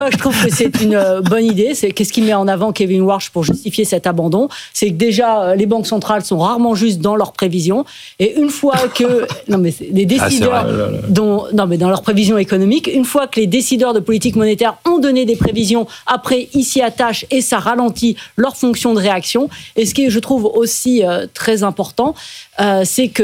Je trouve que c'est une bonne idée. Qu'est-ce qu'il met en avant Kevin Warsh pour justifier cet abandon? C'est que déjà, les banques centrales sont rarement justes dans leurs prévisions. Et une fois que les décideurs, dans leurs prévisions économiques, une fois que les décideurs de politique monétaire ont donné des prévisions, après, ils s'y attachent et ça ralentit leur fonction de réaction. Et ce qui est, je trouve, aussi très important, c'est que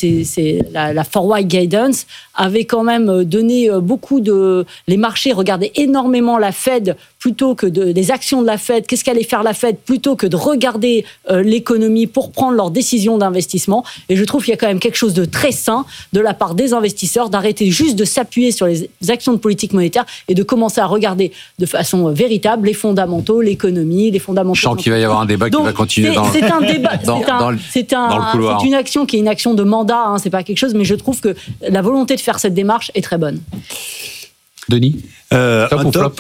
la Forward Guidance avait quand même donné beaucoup de... Les marchés regardaient énormément la Fed plutôt que des actions de la Fed, qu'est-ce qu'allait faire la Fed, plutôt que de regarder l'économie pour prendre leurs décisions d'investissement. Et je trouve qu'il y a quand même quelque chose de très sain de la part des investisseurs, d'arrêter juste de s'appuyer sur les actions de politique monétaire et de commencer à regarder de façon véritable les fondamentaux, l'économie, les fondamentaux. Je sens qu'il va y avoir un débat qui va continuer dans le couloir. C'est une action qui est une action de mandat, c'est pas quelque chose, mais je trouve que la volonté de faire cette démarche est très bonne. Denis ? Un top.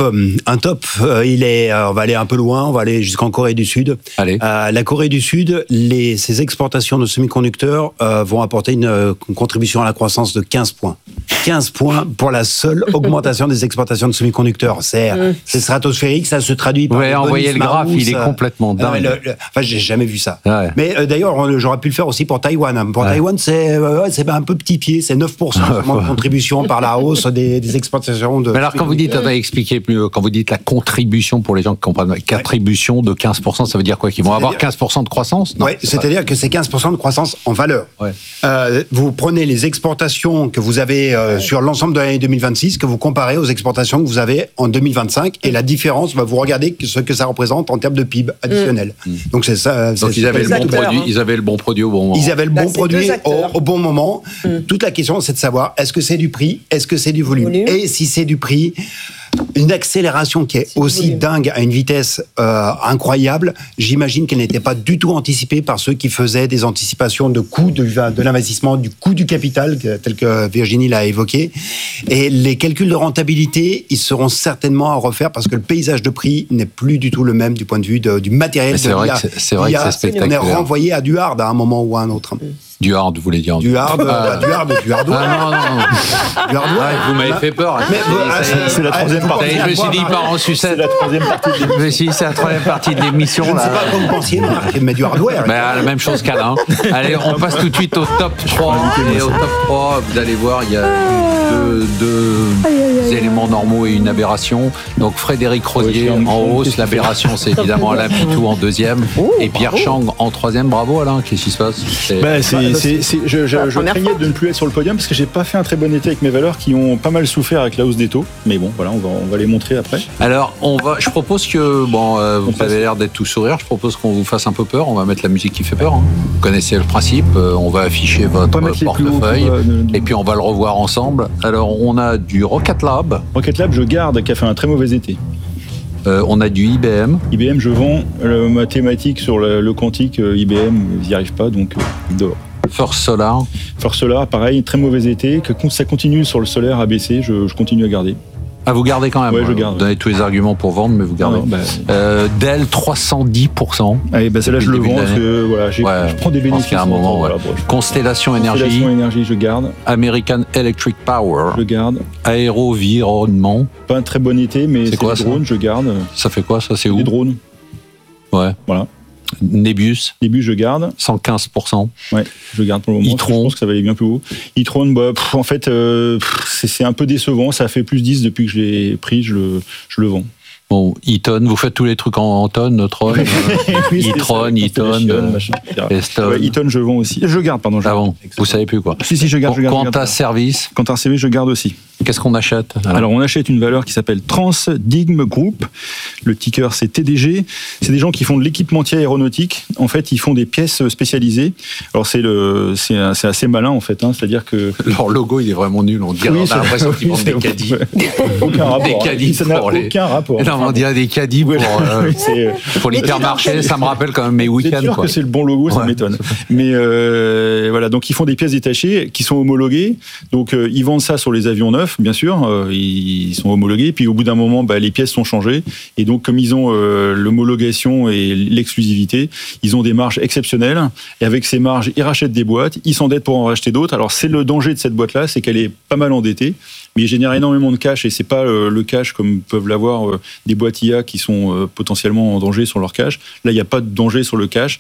On va aller un peu loin, on va aller jusqu'en Corée du Sud. Allez. La Corée du Sud, ses exportations de semi-conducteurs vont apporter une contribution à la croissance de 15 points. 15 points pour la seule augmentation des exportations de semi-conducteurs. C'est stratosphérique, ça se traduit par... Ouais, envoyez le graphe, il est complètement dingue. J'ai jamais vu ça. Ouais. Mais d'ailleurs, j'aurais pu le faire aussi pour Taïwan. Pour Taïwan, c'est un peu petit pied, c'est 9% de contribution par la hausse des exportations de... Mais alors, quand vous dites, expliquez plus, quand vous dites la contribution, pour les gens qui comprennent, contribution de 15%, ça veut dire quoi? Qu'ils vont avoir 15% de croissance? Oui, c'est-à-dire que c'est 15% de croissance en valeur. Ouais. Vous prenez les exportations que vous avez sur l'ensemble de l'année 2026, que vous comparez aux exportations que vous avez en 2025, et la différence, vous regardez ce que ça représente en termes de PIB additionnel. Donc c'est ça. Donc ils avaient le bon produit au bon moment. Ils avaient le bon produit au bon moment. Toute la question, c'est de savoir, est-ce que c'est du prix, est-ce que c'est du volume? Et si c'est du prix, une accélération qui est aussi dingue à une vitesse incroyable, j'imagine qu'elle n'était pas du tout anticipée par ceux qui faisaient des anticipations de coût de l'investissement, du coût du capital, tel que Virginie l'a évoqué. Et les calculs de rentabilité, ils seront certainement à refaire parce que le paysage de prix n'est plus du tout le même du point de vue du matériel. C'est vrai que c'est spectaculaire. On est renvoyé à du hard à un moment ou à un autre. Du hard, vous voulez dire? Du hardware. Non. Du hardware. Vous m'avez fait peur. C'est la troisième partie. Je me suis dit, part en sucette. C'est la troisième partie de l'émission. Je me suis dit, c'est la troisième partie de l'émission. Je ne sais pas quoi vous pensiez, Marc, mais du hardware. La même chose qu'Alain. Allez, on passe tout de suite au top 3. Et au top 3, vous allez voir, il y a deux éléments normaux et une aberration. Donc Frédéric Rodier en hausse, l'aberration c'est évidemment Alain Pitou en deuxième et Pierre Chang en troisième. Bravo Alain, qu'est-ce qui se passe? Je craignais de ne plus être sur le podium parce que j'ai pas fait un très bon été avec mes valeurs qui ont pas mal souffert avec la hausse des taux. Mais bon, voilà, on va les montrer après. Alors je propose que vous avez l'air d'être tout sourire. Je propose qu'on vous fasse un peu peur. On va mettre la musique qui fait peur. Vous connaissez le principe. On va afficher votre portefeuille et puis on va le revoir ensemble. Alors on a du Rocket Lab. Rocket Lab, je garde, qui a fait un très mauvais été. On a du IBM. IBM, je vends. Ma thématique sur le quantique, IBM, ils n'y arrivent pas, donc dehors. First Solar. First Solar, pareil, très mauvais été. Que ça continue sur le solaire à baisser, je continue à garder. Ah, vous gardez quand même. Ouais, je garde. Vous donnez tous les arguments pour vendre, mais vous gardez. Dell 310%. Allez, celle-là, je le vends parce que je prends des bénéfices. À un moment, Constellation Énergie. Constellation Énergie, je garde. American Electric Power. Je garde. Aérovironnement. Pas un très bon été, mais c'est quoi, des drones, je garde. Ça fait quoi, ça? C'est où? Des drones. Ouais. Voilà. Nebius, je garde. 115%. Ouais, je garde pour le moment. E-Tron. Je pense que ça va aller bien plus haut. E-Tron, en fait, c'est un peu décevant. Ça a fait plus 10 depuis que je l'ai pris. Je le vends. Bon, Eaton, vous faites tous les trucs en tonnes, Tron, Eaton, Eaton, je vends aussi. Je garde, pardon. Vous savez plus quoi. Si, je garde. Quanta Service. Quanta Service, je garde aussi. Qu'est-ce qu'on achète? Alors, on achète une valeur qui s'appelle Transdigm Group. Le ticker, c'est TDG. C'est des gens qui font de l'équipementier aéronautique. En fait, ils font des pièces spécialisées. Alors, c'est assez malin, en fait. C'est-à-dire que... Leur logo, il est vraiment nul. On dirait, on a l'impression qu'ils vendent des caddies. Aucun rapport. Des caddies ça n'a aucun rapport. Non, on dirait des caddies pour l'hypermarché. Ça me rappelle quand même mes week-ends. C'est sûr que c'est le bon logo, ça m'étonne. Mais voilà, donc ils font des pièces détachées qui sont homologuées. Donc, ils vendent ça sur les avions neufs. Bien sûr, ils sont homologués. Puis au bout d'un moment, les pièces sont changées. Et donc, comme ils ont l'homologation et l'exclusivité, ils ont des marges exceptionnelles. Et avec ces marges, ils rachètent des boîtes, ils s'endettent pour en racheter d'autres. Alors, c'est le danger de cette boîte-là, c'est qu'elle est pas mal endettée. mais ils génèrent énormément de cash et c'est pas le cash comme peuvent l'avoir des boîtes IA qui sont potentiellement en danger sur leur cash. Là, il n'y a pas de danger sur le cash.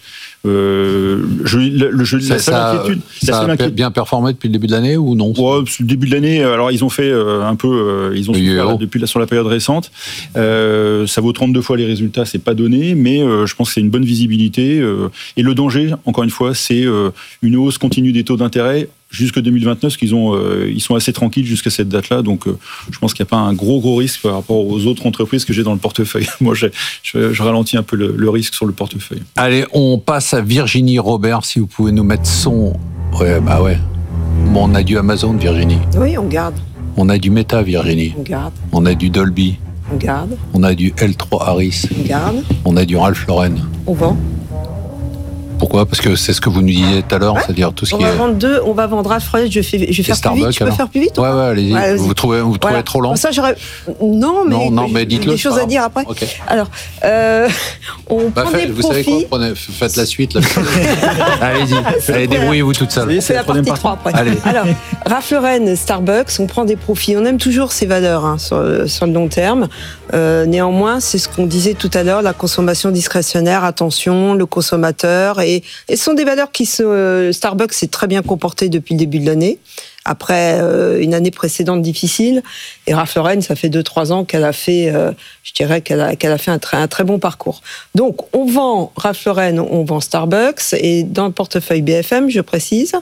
La seule inquiétude. Ça a bien performé depuis le début de l'année ou non? Le début de l'année, alors ils ont fait un peu, ils ont souffert depuis sur la période récente. Ça vaut 32 fois les résultats, c'est pas donné, mais je pense que c'est une bonne visibilité. Et le danger, encore une fois, c'est une hausse continue des taux d'intérêt jusque 2029, parce ils sont assez tranquilles jusqu'à cette date-là. Donc, je pense qu'il n'y a pas un gros risque par rapport aux autres entreprises que j'ai dans le portefeuille. Moi, je ralentis un peu le risque sur le portefeuille. Allez, on passe à Virginie Robert, si vous pouvez nous mettre son... Ouais. Bon, on a du Amazon, Virginie. Oui, on garde. On a du Meta, Virginie. On garde. On a du Dolby. On garde. On a du L3 Harris. On garde. On a du Ralph Lauren. On vend. Pourquoi? Parce que c'est ce que vous nous disiez tout à l'heure, c'est-à-dire tout ce qui est... On va vendre Ralph Lauren, je vais faire Starbucks, plus vite. Tu peux faire plus vite? Ouais, allez-y. Ouais, vous trouvez trop lent? Ça, non, mais dites-le. Des choses à dire après. Okay. Alors, on prend des profits. Vous savez quoi? Faites la suite. Là. Allez-y. Allez, débrouillez-vous toute seule. C'est la partie 3 après. Allez. Alors, Ralph Lauren, Starbucks, on prend des profits. On aime toujours ces valeurs sur le long terme. Néanmoins, c'est ce qu'on disait tout à l'heure, la consommation discrétionnaire, attention, le consommateur. Et ce sont des valeurs qui Starbucks s'est très bien comporté depuis le début de l'année, après une année précédente difficile. Et Ralph Lauren, ça fait 2-3 ans qu'elle a fait, je dirais qu'elle a fait un très bon parcours. Donc, on vend Ralph Lauren, on vend Starbucks, et dans le portefeuille BFM, je précise,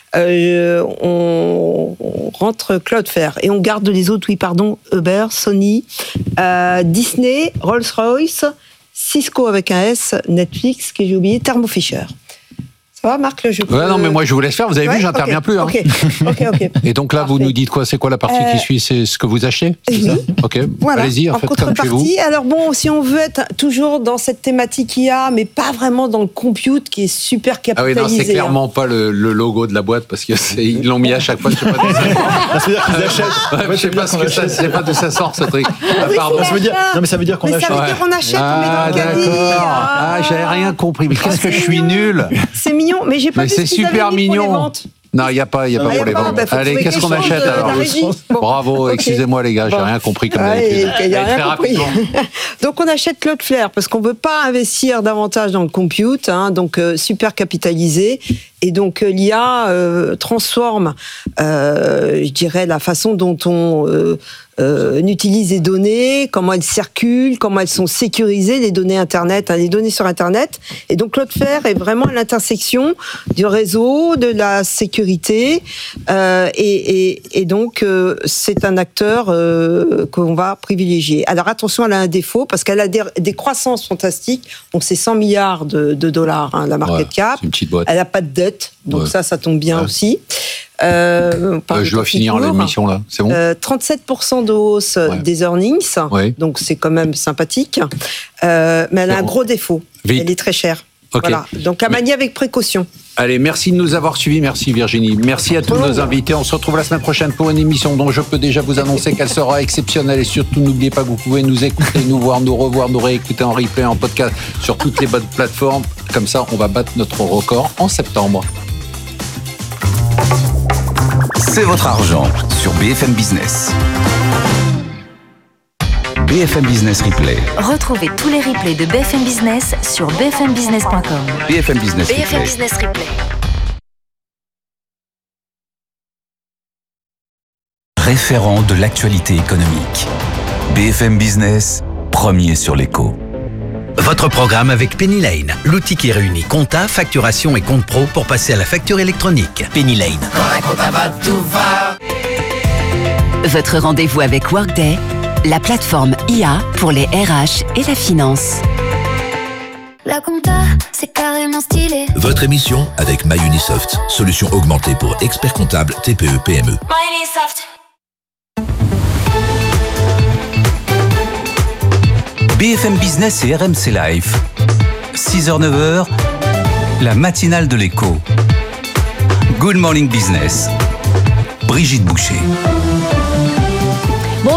on rentre Cloudflare et on garde les autres, Uber, Sony, Disney, Rolls-Royce, Cisco avec un S, Netflix, que j'ai oublié, Thermo Fisher. Ça va, Marc, non, mais moi je vous laisse faire. Vous avez vu, j'interviens plus. Hein. Ok. Et donc là, vous nous dites quoi? C'est quoi la partie qui suit? C'est ce que vous achetez? Oui. Ça ok. Voilà. Allez-y, en fait, comme chez vous. Alors bon, si on veut être toujours dans cette thématique IA, mais pas vraiment dans le compute qui est super capitalisé. Ah oui, non, c'est clairement pas le logo de la boîte parce qu'ils l'ont mis à chaque fois. Je sais pas d'où ça sort. Ça veut dire qu'ils achètent. Je sais pas d'où ça sort ce truc. Pardon. Ça veut dire qu'on achète. Ça veut dire qu'on achète, on met dans le caddie. J'avais rien compris. Mais qu'est-ce que je suis nul. C'est mignon, mais j'ai pas vu. C'est super mignon. Non, il n'y a pas pour les ventes. Allez, qu'est-ce qu'on achète alors? Bravo, excusez-moi les gars, j'ai rien compris comme d'habitude. Très rapidement. Donc on achète Cloudflare parce qu'on ne veut pas investir davantage dans le compute, donc super capitalisé. Et donc l'IA transforme, je dirais, la façon dont on utilise les données, comment elles circulent, comment elles sont sécurisées, les données Internet, les données sur Internet. Et donc Cloudflare est vraiment à l'intersection du réseau, de la sécurité, et donc c'est un acteur qu'on va privilégier. Alors attention, elle a un défaut parce qu'elle a des croissances fantastiques. Donc c'est 100 milliards de dollars, la market cap. C'est une petite boîte. Elle n'a pas de dette, donc ça tombe bien aussi. Je dois finir l'émission là, c'est bon. 37% de hausse des earnings, donc c'est quand même sympathique. Mais elle a un gros défaut. Vite. Elle est très chère. Okay. Voilà. Donc à manier avec précaution. Allez, merci de nous avoir suivis. Merci Virginie. Merci à tous nos invités. On se retrouve la semaine prochaine pour une émission dont je peux déjà vous annoncer qu'elle sera exceptionnelle. Et surtout, n'oubliez pas que vous pouvez nous écouter, nous voir, nous revoir, nous réécouter en replay, en podcast sur toutes les bonnes plateformes. Comme ça, on va battre notre record en septembre. C'est votre argent sur BFM Business. BFM Business Replay. Retrouvez tous les replays de BFM Business sur bfmbusiness.com. BFM Business Replay. BFM Business Replay. Référent de l'actualité économique. BFM Business, premier sur l'écho. Votre programme avec Penny Lane, l'outil qui réunit compta, facturation et compte pro pour passer à la facture électronique. Penny Lane. Votre rendez-vous avec Workday, la plateforme IA pour les RH et la finance. La compta, c'est carrément stylé. Votre émission avec MyUnisoft, solution augmentée pour experts comptables TPE PME. MyUnisoft. BFM Business et RMC Live. 6h-9h, la matinale de l'écho. Good Morning Business. Brigitte Boucher. Bonjour.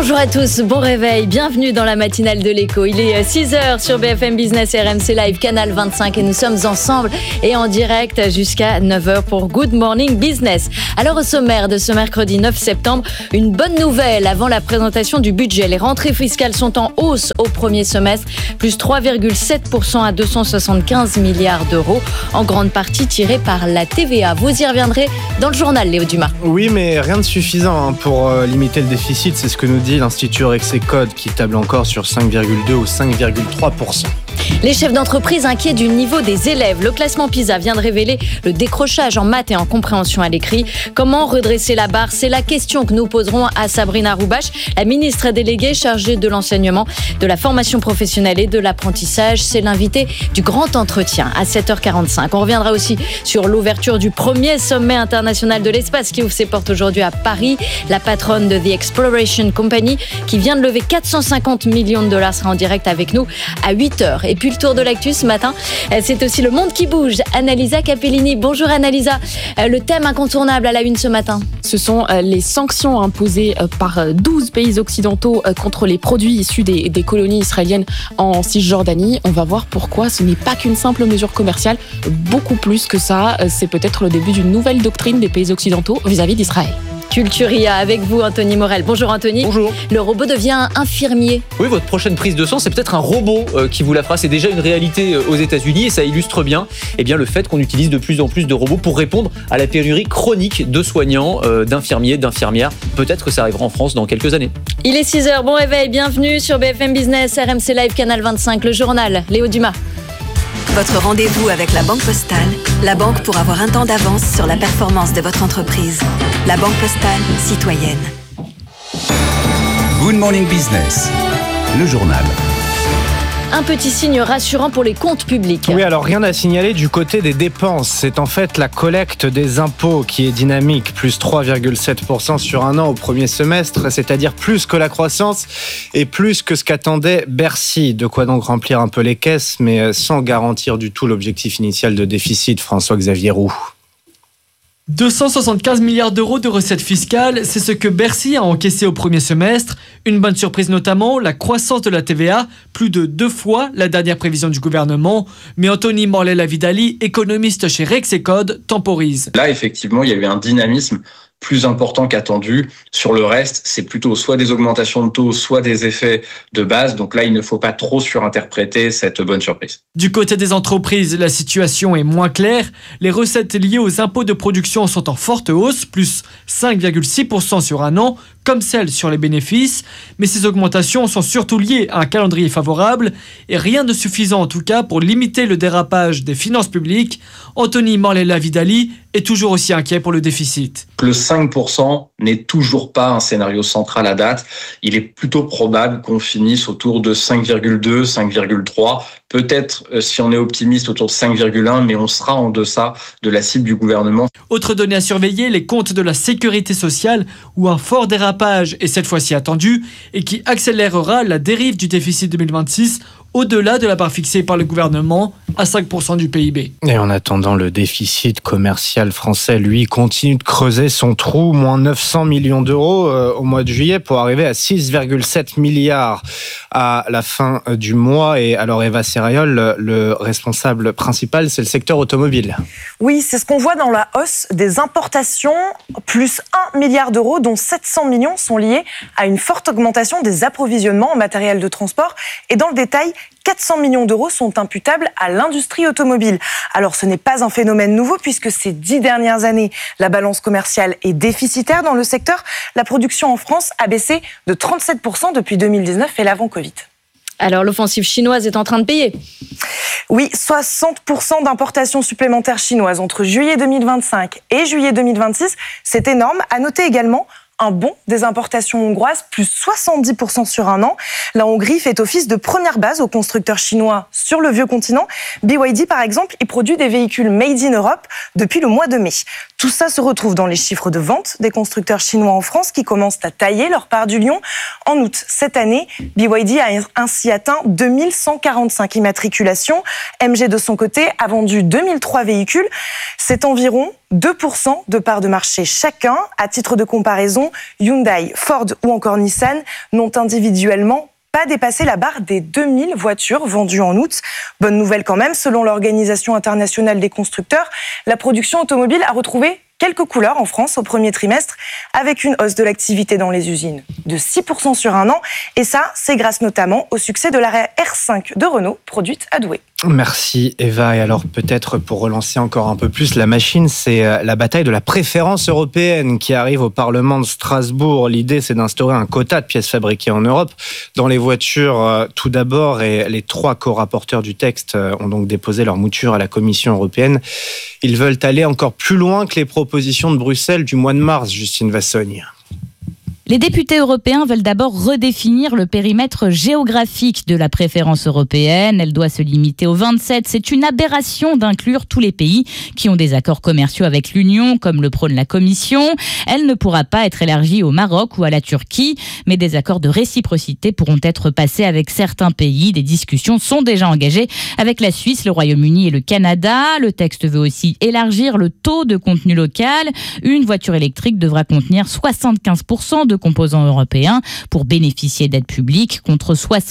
Bonjour à tous, bon réveil, bienvenue dans la matinale de l'écho. Il est 6h sur BFM Business et RMC Live, canal 25 et nous sommes ensemble et en direct jusqu'à 9h pour Good Morning Business. Alors au sommaire de ce mercredi 9 septembre, une bonne nouvelle avant la présentation du budget. Les rentrées fiscales sont en hausse au premier semestre, plus 3,7% à 275 milliards d'euros, en grande partie tirée par la TVA. Vous y reviendrez dans le journal, Léo Dumas. Oui, mais rien de suffisant pour limiter le déficit, c'est ce que nous dit l'Institut Rexecode qui table encore sur 5,2 ou 5,3%. Les chefs d'entreprise inquiets du niveau des élèves. Le classement PISA vient de révéler le décrochage en maths et en compréhension à l'écrit. Comment redresser la barre ? C'est la question que nous poserons à Sabrina Roubache, la ministre déléguée chargée de l'enseignement, de la formation professionnelle et de l'apprentissage. C'est l'invité du grand entretien à 7h45. On reviendra aussi sur l'ouverture du premier sommet international de l'espace qui ouvre ses portes aujourd'hui à Paris. La patronne de The Exploration Company qui vient de lever 450 millions de dollars sera en direct avec nous à 8h. Et puis le tour de l'actu ce matin, c'est aussi le monde qui bouge. Annalisa Capellini. Bonjour Annalisa. Le thème incontournable à la une ce matin. Ce sont les sanctions imposées par 12 pays occidentaux contre les produits issus des colonies israéliennes en Cisjordanie. On va voir pourquoi ce n'est pas qu'une simple mesure commerciale, beaucoup plus que ça. C'est peut-être le début d'une nouvelle doctrine des pays occidentaux vis-à-vis d'Israël. Culturia avec vous, Anthony Morel. Bonjour Anthony. Bonjour. Le robot devient infirmier. Oui, votre prochaine prise de sang, c'est peut-être un robot qui vous la fera. C'est déjà une réalité aux États-Unis et ça illustre bien le fait qu'on utilise de plus en plus de robots pour répondre à la pénurie chronique de soignants, d'infirmiers, d'infirmières. Peut-être que ça arrivera en France dans quelques années. Il est 6h, bon réveil, bienvenue sur BFM Business, RMC Live, canal 25, le journal. Léo Dumas. Votre rendez-vous avec la Banque Postale, la banque pour avoir un temps d'avance sur la performance de votre entreprise. La Banque Postale, citoyenne. Good Morning Business, le journal. Un petit signe rassurant pour les comptes publics. Oui, alors rien à signaler du côté des dépenses. C'est en fait la collecte des impôts qui est dynamique, plus 3,7% sur un an au premier semestre, c'est-à-dire plus que la croissance et plus que ce qu'attendait Bercy. De quoi donc remplir un peu les caisses, mais sans garantir du tout l'objectif initial de déficit, François-Xavier Roux. 275 milliards d'euros de recettes fiscales, c'est ce que Bercy a encaissé au premier semestre. Une bonne surprise notamment, la croissance de la TVA, plus de 2 fois la dernière prévision du gouvernement. Mais Anthony Morel-Lavidali, économiste chez Rexecode, temporise. Là, effectivement, il y a eu un dynamisme plus important qu'attendu. Sur le reste, c'est plutôt soit des augmentations de taux, soit des effets de base. Donc là, il ne faut pas trop surinterpréter cette bonne surprise. Du côté des entreprises, la situation est moins claire. Les recettes liées aux impôts de production sont en forte hausse, plus 5,6% sur un an, comme celles sur les bénéfices. Mais ces augmentations sont surtout liées à un calendrier favorable et rien de suffisant en tout cas pour limiter le dérapage des finances publiques. Anthony Morel-Lavidali est toujours aussi inquiet pour le déficit. Le 5% n'est toujours pas un scénario central à date. Il est plutôt probable qu'on finisse autour de 5,2, 5,3. Peut-être, si on est optimiste, autour de 5,1, mais on sera en deçà de la cible du gouvernement. Autre donnée à surveiller, les comptes de la sécurité sociale, où un fort dérapage est cette fois-ci attendu et qui accélérera la dérive du déficit 2026 au-delà de la barre fixée par le gouvernement à 5% du PIB. Et en attendant, le déficit commercial français, lui, continue de creuser son trou, moins 900 millions d'euros au mois de juillet pour arriver à 6,7 milliards à la fin du mois. Et alors Eva Serriol, le responsable principal, c'est le secteur automobile. Oui, c'est ce qu'on voit dans la hausse des importations, plus 1 milliard d'euros, dont 700 millions sont liés à une forte augmentation des approvisionnements en matériel de transport. Et dans le détail, 400 millions d'euros sont imputables à l'industrie automobile. Alors ce n'est pas un phénomène nouveau puisque ces 10 dernières années, la balance commerciale est déficitaire dans le secteur. La production en France a baissé de 37% depuis 2019 et l'avant-Covid. Alors l'offensive chinoise est en train de payer. Oui, 60% d'importations supplémentaires chinoises entre juillet 2025 et juillet 2026. C'est énorme. À noter également un bond des importations hongroises, plus 70% sur un an. La Hongrie fait office de première base aux constructeurs chinois sur le vieux continent. BYD, par exemple, y produit des véhicules made in Europe depuis le mois de mai. Tout ça se retrouve dans les chiffres de vente des constructeurs chinois en France qui commencent à tailler leur part du lion. En août cette année, BYD a ainsi atteint 2145 immatriculations. MG, de son côté, a vendu 2003 véhicules. C'est environ 2% de part de marché chacun. À titre de comparaison, Hyundai, Ford ou encore Nissan n'ont individuellement pas dépassé la barre des 2000 voitures vendues en août. Bonne nouvelle quand même, selon l'Organisation internationale des constructeurs, la production automobile a retrouvé quelques couleurs en France au premier trimestre, avec une hausse de l'activité dans les usines de 6% sur un an. Et ça, c'est grâce notamment au succès de la R5 de Renault, produite à Douai. Merci Eva. Et alors peut-être pour relancer encore un peu plus la machine, c'est la bataille de la préférence européenne qui arrive au Parlement de Strasbourg. L'idée, c'est d'instaurer un quota de pièces fabriquées en Europe dans les voitures tout d'abord. Et les 3 co-rapporteurs du texte ont donc déposé leur mouture à la Commission européenne. Ils veulent aller encore plus loin que les propositions de Bruxelles du mois de mars, Justine Vassogne. Les députés européens veulent d'abord redéfinir le périmètre géographique de la préférence européenne. Elle doit se limiter aux 27. C'est une aberration d'inclure tous les pays qui ont des accords commerciaux avec l'Union, comme le prône la Commission. Elle ne pourra pas être élargie au Maroc ou à la Turquie, mais des accords de réciprocité pourront être passés avec certains pays. Des discussions sont déjà engagées avec la Suisse, le Royaume-Uni et le Canada. Le texte veut aussi élargir le taux de contenu local. Une voiture électrique devra contenir 75% de composants européens pour bénéficier d'aides publiques contre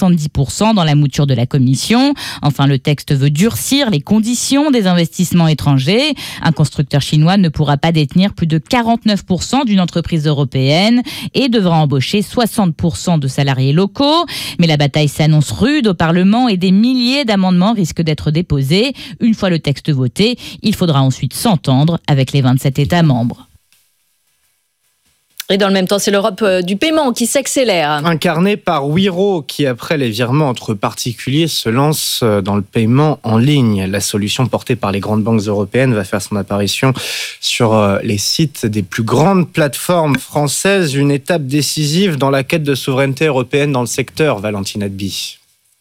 70% dans la mouture de la Commission. Enfin, le texte veut durcir les conditions des investissements étrangers. Un constructeur chinois ne pourra pas détenir plus de 49% d'une entreprise européenne et devra embaucher 60% de salariés locaux. Mais la bataille s'annonce rude au Parlement et des milliers d'amendements risquent d'être déposés. Une fois le texte voté, il faudra ensuite s'entendre avec les 27 États membres. Et dans le même temps, c'est l'Europe du paiement qui s'accélère. Incarné par Wero, qui après les virements entre particuliers se lance dans le paiement en ligne. La solution portée par les grandes banques européennes va faire son apparition sur les sites des plus grandes plateformes françaises. Une étape décisive dans la quête de souveraineté européenne dans le secteur, Valentine Adby.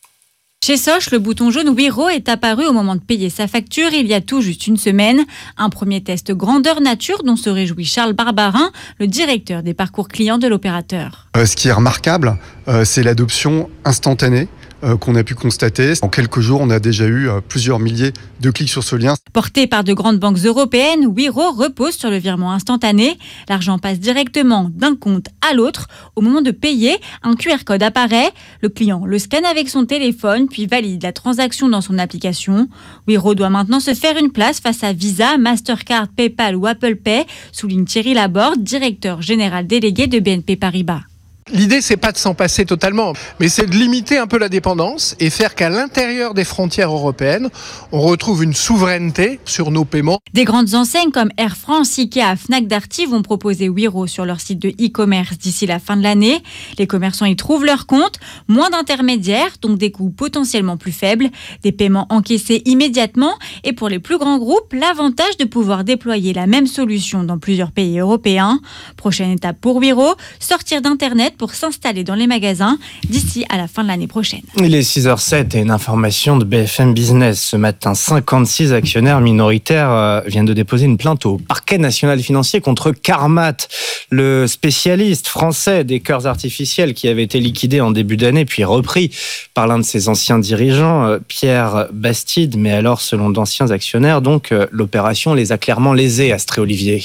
Chez Soch, le bouton jaune Wero est apparu au moment de payer sa facture il y a tout juste une semaine. Un premier test grandeur nature dont se réjouit Charles Barbarin, le directeur des parcours clients de l'opérateur. Ce qui est remarquable, c'est l'adoption instantanée qu'on a pu constater. En quelques jours, on a déjà eu plusieurs milliers de clics sur ce lien. Porté par de grandes banques européennes, Wero repose sur le virement instantané. L'argent passe directement d'un compte à l'autre. Au moment de payer, un QR code apparaît. Le client le scanne avec son téléphone, puis valide la transaction dans son application. Wero doit maintenant se faire une place face à Visa, Mastercard, PayPal ou Apple Pay, souligne Thierry Laborde, directeur général délégué de BNP Paribas. L'idée, c'est pas de s'en passer totalement, mais c'est de limiter un peu la dépendance et faire qu'à l'intérieur des frontières européennes, on retrouve une souveraineté sur nos paiements. Des grandes enseignes comme Air France, Ikea, Fnac Darty vont proposer Wero sur leur site de e-commerce d'ici la fin de l'année. Les commerçants y trouvent leur compte, moins d'intermédiaires, donc des coûts potentiellement plus faibles, des paiements encaissés immédiatement et pour les plus grands groupes, l'avantage de pouvoir déployer la même solution dans plusieurs pays européens. Prochaine étape pour Wero, sortir d'Internet pour s'installer dans les magasins d'ici à la fin de l'année prochaine. Il est 6h07 et une information de BFM Business. Ce matin, 56 actionnaires minoritaires viennent de déposer une plainte au parquet national financier contre Carmat, le spécialiste français des cœurs artificiels qui avait été liquidé en début d'année puis repris par l'un de ses anciens dirigeants, Pierre Bastide. Mais alors, selon d'anciens actionnaires, donc, l'opération les a clairement lésés, Astrée Olivier.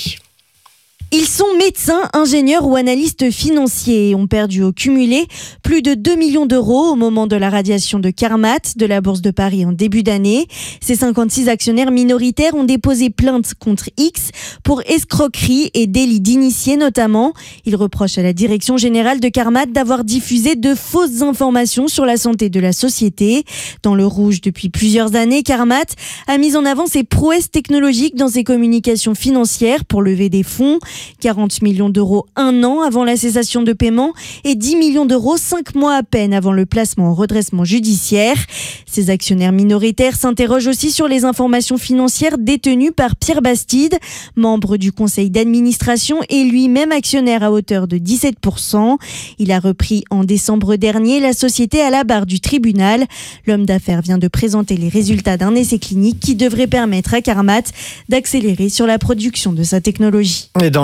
Ils sont médecins, ingénieurs ou analystes financiers et ont perdu au cumulé plus de 2 millions d'euros au moment de la radiation de Carmat de la Bourse de Paris en début d'année. Ces 56 actionnaires minoritaires ont déposé plainte contre X pour escroquerie et délit d'initié notamment. Ils reprochent à la direction générale de Carmat d'avoir diffusé de fausses informations sur la santé de la société. Dans le rouge depuis plusieurs années, Carmat a mis en avant ses prouesses technologiques dans ses communications financières pour lever des fonds. 40 millions d'euros un an avant la cessation de paiement et 10 millions d'euros 5 mois à peine avant le placement en redressement judiciaire. Ces actionnaires minoritaires s'interrogent aussi sur les informations financières détenues par Pierre Bastide, membre du conseil d'administration et lui-même actionnaire à hauteur de 17%. Il a repris en décembre dernier la société à la barre du tribunal. L'homme d'affaires vient de présenter les résultats d'un essai clinique qui devrait permettre à Carmat d'accélérer sur la production de sa technologie. Et dans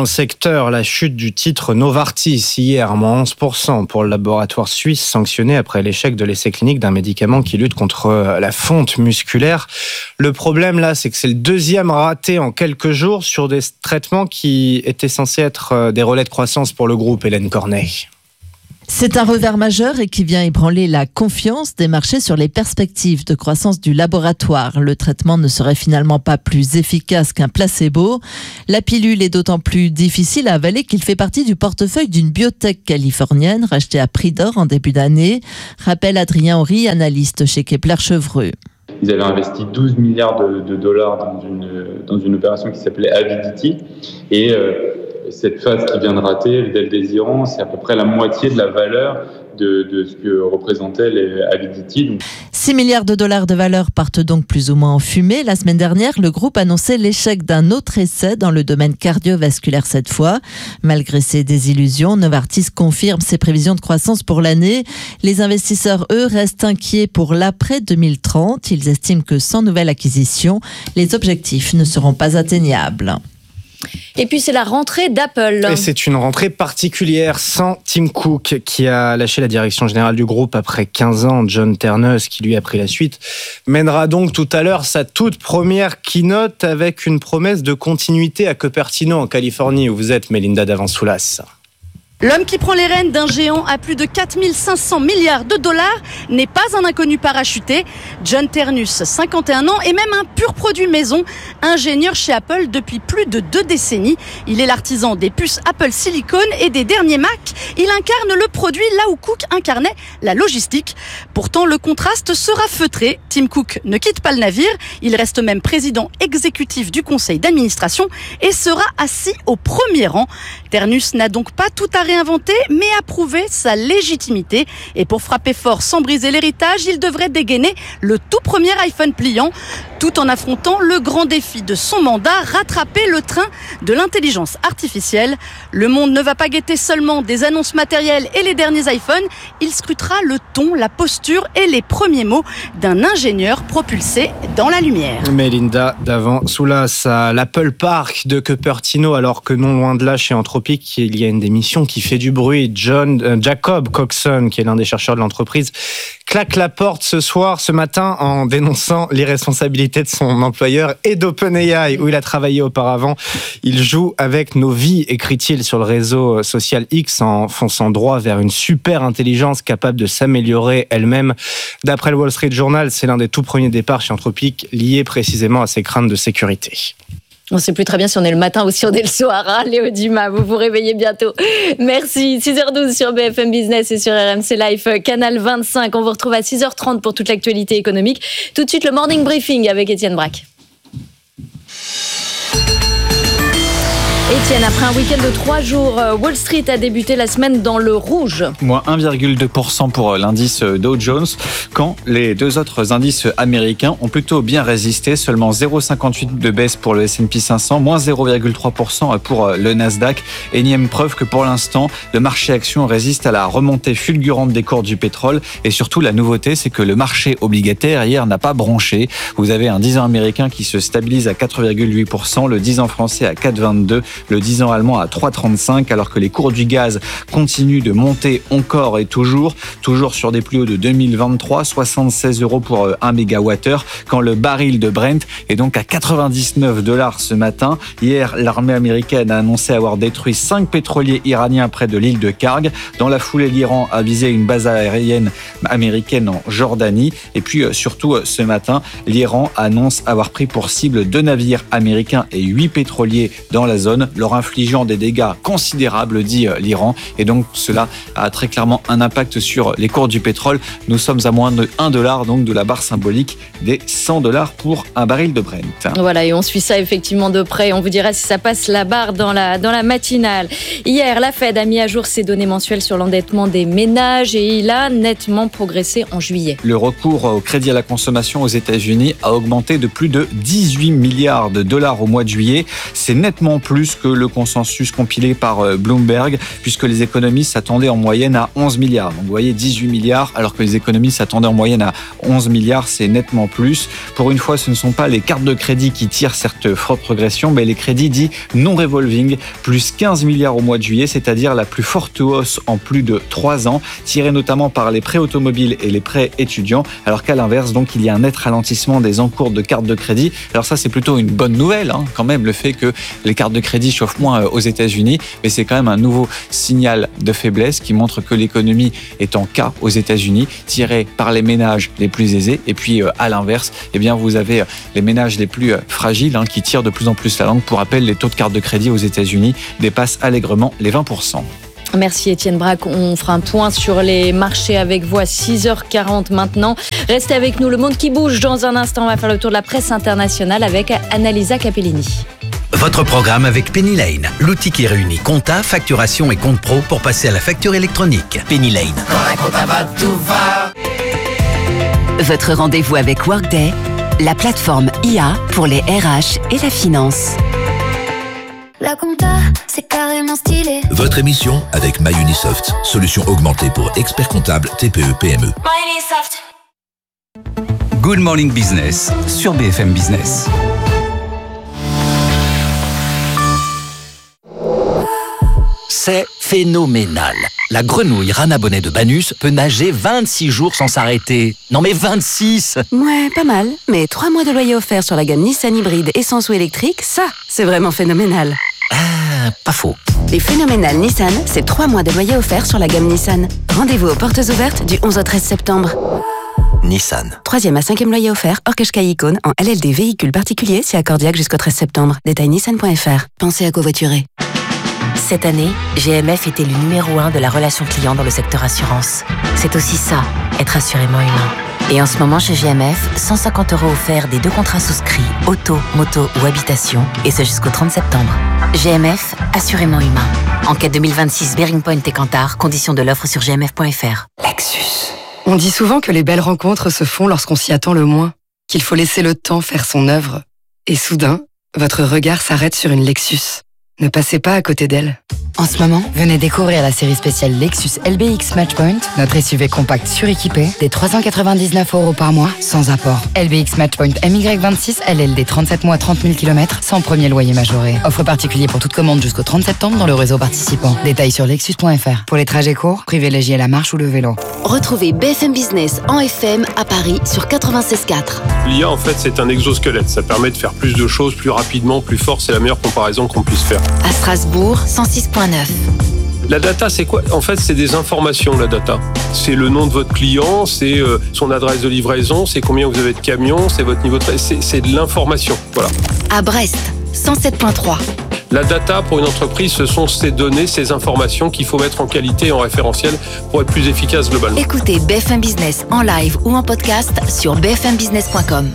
le secteur, la chute du titre Novartis hier, moins 11% pour le laboratoire suisse sanctionné après l'échec de l'essai clinique d'un médicament qui lutte contre la fonte musculaire. Le problème là, c'est que c'est le deuxième raté en quelques jours sur des traitements qui étaient censés être des relais de croissance pour le groupe. Hélène Corneille. C'est un revers majeur et qui vient ébranler la confiance des marchés sur les perspectives de croissance du laboratoire. Le traitement ne serait finalement pas plus efficace qu'un placebo. La pilule est d'autant plus difficile à avaler qu'il fait partie du portefeuille d'une biotech californienne rachetée à prix d'or en début d'année. Rappelle Adrien Horry, analyste chez Kepler Chevreux. Ils avaient investi 12 milliards de dollars dans une opération qui s'appelait Avidity et cette phase qui vient de rater, Del Desiron, c'est à peu près la moitié de la valeur de ce que représentait les Avidity. 6 milliards de dollars de valeur partent donc plus ou moins en fumée. La semaine dernière, le groupe annonçait l'échec d'un autre essai dans le domaine cardiovasculaire cette fois. Malgré ces désillusions, Novartis confirme ses prévisions de croissance pour l'année. Les investisseurs, eux, restent inquiets pour l'après 2030. Ils estiment que sans nouvelle acquisition, les objectifs ne seront pas atteignables. Et puis c'est la rentrée d'Apple. Et c'est une rentrée particulière sans Tim Cook qui a lâché la direction générale du groupe après 15 ans. John Ternus, qui lui a pris la suite, mènera donc tout à l'heure sa toute première keynote avec une promesse de continuité à Cupertino en Californie où vous êtes, Mélinda Davansoulas. L'homme qui prend les rênes d'un géant à plus de 4500 milliards de dollars n'est pas un inconnu parachuté. John Ternus, 51 ans, est même un pur produit maison, ingénieur chez Apple depuis plus de 2 décennies. Il est l'artisan des puces Apple Silicon et des derniers Mac. Il incarne le produit là où Cook incarnait la logistique. Pourtant, le contraste sera feutré. Tim Cook ne quitte pas le navire. Il reste même président exécutif du conseil d'administration et sera assis au premier rang. Ternus n'a donc pas tout à réinventer, mais à prouver sa légitimité. Et pour frapper fort sans briser l'héritage, il devrait dégainer le tout premier iPhone pliant, tout en affrontant le grand défi de son mandat, rattraper le train de l'intelligence artificielle. Le monde ne va pas guetter seulement des annonces matérielles et les derniers iPhones, il scrutera le ton, la posture et les premiers mots d'un ingénieur propulsé dans la lumière. Mélinda Davansoulas à l'Apple Park de Cupertino, alors que non loin de là, chez Anthropic, il y a une démission qui fait du bruit. Jacob Coxon, qui est l'un des chercheurs de l'entreprise, claque la porte ce matin en dénonçant l'irresponsabilité de son employeur et d'OpenAI où il a travaillé auparavant. Il joue avec nos vies, écrit-il sur le réseau social X, en fonçant droit vers une super intelligence capable de s'améliorer elle-même. D'après le Wall Street Journal, c'est l'un des tout premiers départs chez Anthropic liés précisément à ses craintes de sécurité. On ne sait plus très bien si on est le matin ou si on est le soir. Hein, Léo Dumas, vous vous réveillez bientôt. Merci. 6h12 sur BFM Business et sur RMC Live, canal 25. On vous retrouve à 6h30 pour toute l'actualité économique. Tout de suite, le Morning Briefing avec Étienne Braque. Étienne, après un week-end de 3 jours, Wall Street a débuté la semaine dans le rouge. Moins 1,2% pour l'indice Dow Jones, quand les deux autres indices américains ont plutôt bien résisté. Seulement 0,58 de baisse pour le S&P 500, moins 0,3% pour le Nasdaq. Énième preuve que pour l'instant, le marché action résiste à la remontée fulgurante des cours du pétrole. Et surtout, la nouveauté, c'est que le marché obligataire hier n'a pas bronché. Vous avez un 10 ans américain qui se stabilise à 4,8%, le 10 ans français à 4,22%, le 10 ans allemand à 3,35, alors que les cours du gaz continuent de monter encore et toujours sur des plus hauts de 2023, 76 € pour 1 mégawattheure, quand le baril de Brent est donc à 99 $ ce matin. Hier, l'armée américaine a annoncé avoir détruit 5 pétroliers iraniens près de l'île de Karg. Dans la foulée, l'Iran a visé une base aérienne américaine en Jordanie. Et puis, surtout, ce matin, l'Iran annonce avoir pris pour cible 2 navires américains et 8 pétroliers dans la zone, leur infligeant des dégâts considérables, dit l'Iran. Et donc, cela a très clairement un impact sur les cours du pétrole. Nous sommes à moins de 1 $, donc de la barre symbolique des 100 $ pour un baril de Brent. Voilà, et on suit ça effectivement de près. On vous dira si ça passe la barre dans la matinale. Hier, la Fed a mis à jour ses données mensuelles sur l'endettement des ménages et il a nettement progressé en juillet. Le recours au crédit à la consommation aux États-Unis a augmenté de plus de 18 milliards de dollars au mois de juillet. C'est nettement plus que le consensus compilé par Bloomberg, puisque les économistes s'attendaient en moyenne à 11 milliards. Donc vous voyez, 18 milliards, alors que les économistes s'attendaient en moyenne à 11 milliards, c'est nettement plus. Pour une fois, ce ne sont pas les cartes de crédit qui tirent cette forte progression, mais les crédits dits non revolving, plus 15 milliards au mois de juillet, c'est-à-dire la plus forte hausse en plus de 3 ans, tirée notamment par les prêts automobiles et les prêts étudiants, alors qu'à l'inverse, donc, il y a un net ralentissement des encours de cartes de crédit. Alors ça, c'est plutôt une bonne nouvelle, quand même, le fait que les cartes de crédit chauffent moins aux États-Unis, mais c'est quand même un nouveau signal de faiblesse qui montre que l'économie est en cas aux États-Unis, tirée par les ménages les plus aisés, et puis à l'inverse, eh bien, vous avez les ménages les plus fragiles qui tirent de plus en plus la langue. Pour rappel, les taux de cartes de crédit aux États-Unis dépassent allègrement les 20%. Merci Étienne Braque. On fera un point sur les marchés avec vous à 6h40 maintenant. Restez avec nous, le monde qui bouge. Dans un instant, on va faire le tour de la presse internationale avec Annalisa Capellini. Votre programme avec Penny Lane, l'outil qui réunit compta, facturation et compte pro pour passer à la facture électronique. Penny Lane. Votre rendez-vous avec Workday, la plateforme IA pour les RH et la finance. La compta, c'est carrément stylé. Votre émission avec MyUnisoft, solution augmentée pour experts comptables TPE-PME. MyUnisoft. Good Morning Business sur BFM Business. C'est phénoménal. La grenouille Rana Bonnet de Banus peut nager 26 jours sans s'arrêter. Non mais 26! Ouais, pas mal. Mais 3 mois de loyer offert sur la gamme Nissan hybride essence ou électrique, ça, c'est vraiment phénoménal. Ah, pas faux. Les phénoménales Nissan, c'est 3 mois de loyer offert sur la gamme Nissan. Rendez-vous aux portes ouvertes du 11 au 13 septembre. Nissan. 3e à 5e loyer offert, hors Qashqai Icône, en LLD véhicule particulier, c'est accordiaque jusqu'au 13 septembre. Détail nissan.fr. Pensez à covoiturer. Cette année, GMF était le numéro 1 de la relation client dans le secteur assurance. C'est aussi ça, être assurément humain. Et en ce moment chez GMF, 150 € offerts des 2 contrats souscrits, auto, moto ou habitation, et ce jusqu'au 30 septembre. GMF, assurément humain. Enquête 2026 Bearing Point et Kantar, conditions de l'offre sur gmf.fr. Lexus. On dit souvent que les belles rencontres se font lorsqu'on s'y attend le moins, qu'il faut laisser le temps faire son œuvre. Et soudain, votre regard s'arrête sur une Lexus. Ne passez pas à côté d'elle. En ce moment, venez découvrir la série spéciale Lexus LBX Matchpoint, notre SUV compact suréquipé, des 399 € par mois, sans apport. LBX Matchpoint MY26, LLD 37 mois 30 000 km, sans premier loyer majoré. Offre particulier pour toute commande jusqu'au 30 septembre dans le réseau participant. Détails sur lexus.fr. Pour les trajets courts, privilégiez la marche ou le vélo. Retrouvez BFM Business en FM à Paris sur 96.4. L'IA, en fait, c'est un exosquelette. Ça permet de faire plus de choses plus rapidement, plus fort. C'est la meilleure comparaison qu'on puisse faire. À Strasbourg, 106.9. La data, c'est quoi? En fait, c'est des informations, la data. C'est le nom de votre client, c'est son adresse de livraison, c'est combien vous avez de camions, c'est votre niveau de... C'est de l'information, voilà. À Brest, 107.3. La data, pour une entreprise, ce sont ces données, ces informations qu'il faut mettre en qualité et en référentiel pour être plus efficace globalement. Écoutez BFM Business en live ou en podcast sur bfmbusiness.com.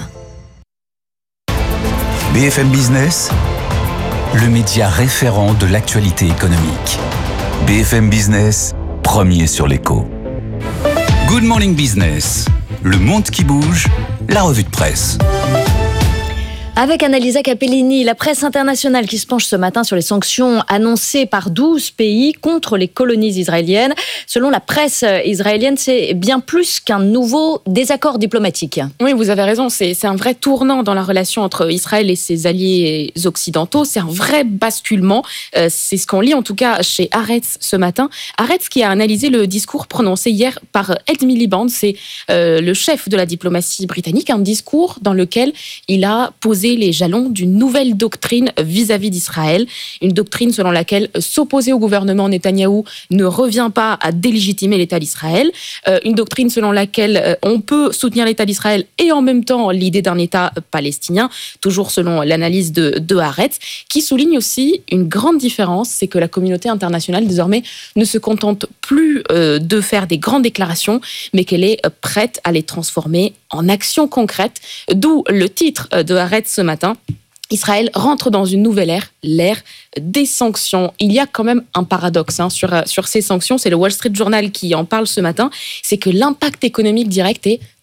BFM Business, le média référent de l'actualité économique. BFM Business, premier sur l'écho. Good Morning Business, le monde qui bouge, la revue de presse. Avec Annalisa Capellini, la presse internationale qui se penche ce matin sur les sanctions annoncées par 12 pays contre les colonies israéliennes. Selon la presse israélienne, c'est bien plus qu'un nouveau désaccord diplomatique. Oui, vous avez raison, c'est un vrai tournant dans la relation entre Israël et ses alliés occidentaux. C'est un vrai basculement. C'est ce qu'on lit en tout cas chez Haaretz ce matin. Haaretz qui a analysé le discours prononcé hier par Ed Miliband, c'est le chef de la diplomatie britannique, un discours dans lequel il a posé les jalons d'une nouvelle doctrine vis-à-vis d'Israël. Une doctrine selon laquelle s'opposer au gouvernement Netanyahou ne revient pas à délégitimer l'État d'Israël. Une doctrine selon laquelle on peut soutenir l'État d'Israël et en même temps l'idée d'un État palestinien, toujours selon l'analyse de Haaretz, qui souligne aussi une grande différence, c'est que la communauté internationale désormais ne se contente plus de faire des grandes déclarations, mais qu'elle est prête à les transformer en actions concrètes, d'où le titre de Haaretz ce matin. Israël rentre dans une nouvelle ère, l'ère des sanctions. Il y a quand même un paradoxe sur ces sanctions, c'est le Wall Street Journal qui en parle ce matin, c'est que l'impact économique direct est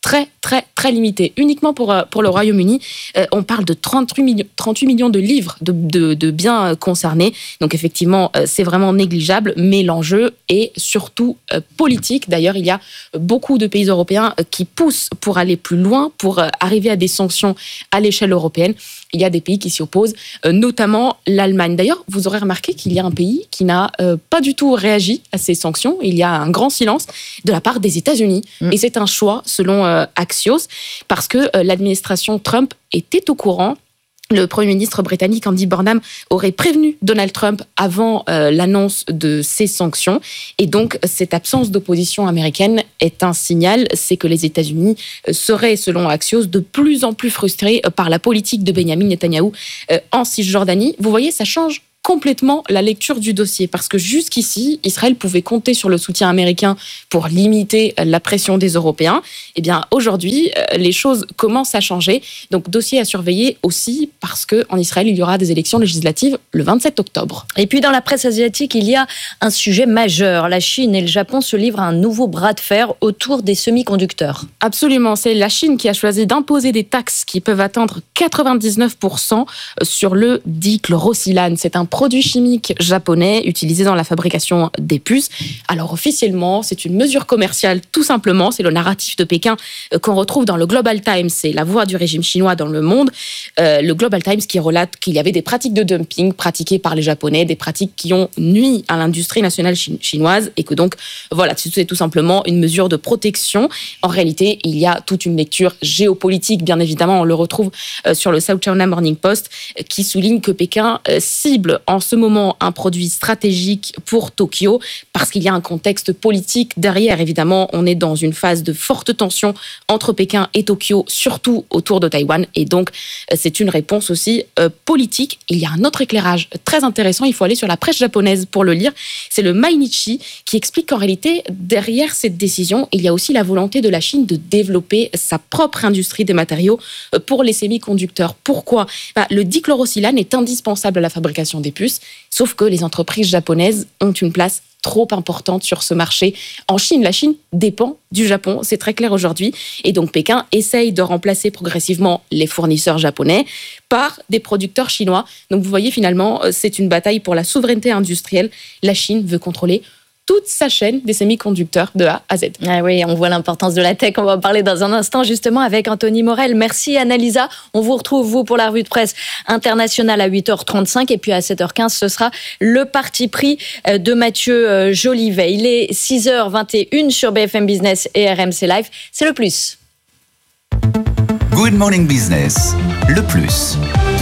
très, très, très limité. Uniquement pour le Royaume-Uni, on parle de 38 millions de livres de biens concernés. Donc effectivement, c'est vraiment négligeable, mais l'enjeu est surtout politique. D'ailleurs, il y a beaucoup de pays européens qui poussent pour aller plus loin, pour arriver à des sanctions à l'échelle européenne. Il y a des pays qui s'y opposent, notamment l'Allemagne. D'ailleurs, vous aurez remarqué qu'il y a un pays qui n'a pas du tout réagi à ces sanctions. Il y a un grand silence de la part des États-Unis. Et c'est un choix, selon Axios, parce que l'administration Trump était au courant. Le Premier ministre britannique Andy Burnham aurait prévenu Donald Trump avant l'annonce de ces sanctions. Et donc, cette absence d'opposition américaine est un signal, c'est que les États-Unis seraient, selon Axios, de plus en plus frustrés par la politique de Benyamin Netanyahou en Cisjordanie. Vous voyez, ça change complètement la lecture du dossier, parce que jusqu'ici, Israël pouvait compter sur le soutien américain pour limiter la pression des Européens. Eh bien, aujourd'hui, les choses commencent à changer. Donc, dossier à surveiller aussi, parce qu'en Israël, il y aura des élections législatives le 27 octobre. Et puis, dans la presse asiatique, il y a un sujet majeur. La Chine et le Japon se livrent à un nouveau bras de fer autour des semi-conducteurs. Absolument. C'est la Chine qui a choisi d'imposer des taxes qui peuvent atteindre 99% sur le dichlorosilane. C'est un produit chimique japonais utilisé dans la fabrication des puces. Alors officiellement, c'est une mesure commerciale tout simplement. C'est le narratif de Pékin qu'on retrouve dans le Global Times. C'est la voix du régime chinois dans le monde. Le Global Times qui relate qu'il y avait des pratiques de dumping pratiquées par les Japonais, des pratiques qui ont nui à l'industrie nationale chinoise et que donc, voilà, c'est tout simplement une mesure de protection. En réalité, il y a toute une lecture géopolitique, bien évidemment. On le retrouve sur le South China Morning Post qui souligne que Pékin cible en ce moment un produit stratégique pour Tokyo parce qu'il y a un contexte politique derrière. Évidemment, on est dans une phase de forte tension entre Pékin et Tokyo, surtout autour de Taïwan. Et donc, c'est une réponse aussi politique. Il y a un autre éclairage très intéressant. Il faut aller sur la presse japonaise pour le lire. C'est le Mainichi qui explique qu'en réalité, derrière cette décision, il y a aussi la volonté de la Chine de développer sa propre industrie des matériaux pour les semi-conducteurs. Pourquoi ? Le dichlorosilane est indispensable à la fabrication des puces, sauf que les entreprises japonaises ont une place trop importante sur ce marché. En Chine, la Chine dépend du Japon, c'est très clair aujourd'hui. Et donc Pékin essaye de remplacer progressivement les fournisseurs japonais par des producteurs chinois. Donc vous voyez finalement, c'est une bataille pour la souveraineté industrielle. La Chine veut contrôler toute sa chaîne des semi-conducteurs de A à Z. Ah oui, on voit l'importance de la tech. On va en parler dans un instant justement avec Anthony Morel. Merci Annalisa. On vous retrouve, vous, pour la revue de presse internationale à 8h35. Et puis à 7h15, ce sera le parti pris de Mathieu Jolivet. Il est 6h21 sur BFM Business et RMC Live. C'est le plus. Good Morning Business, le plus.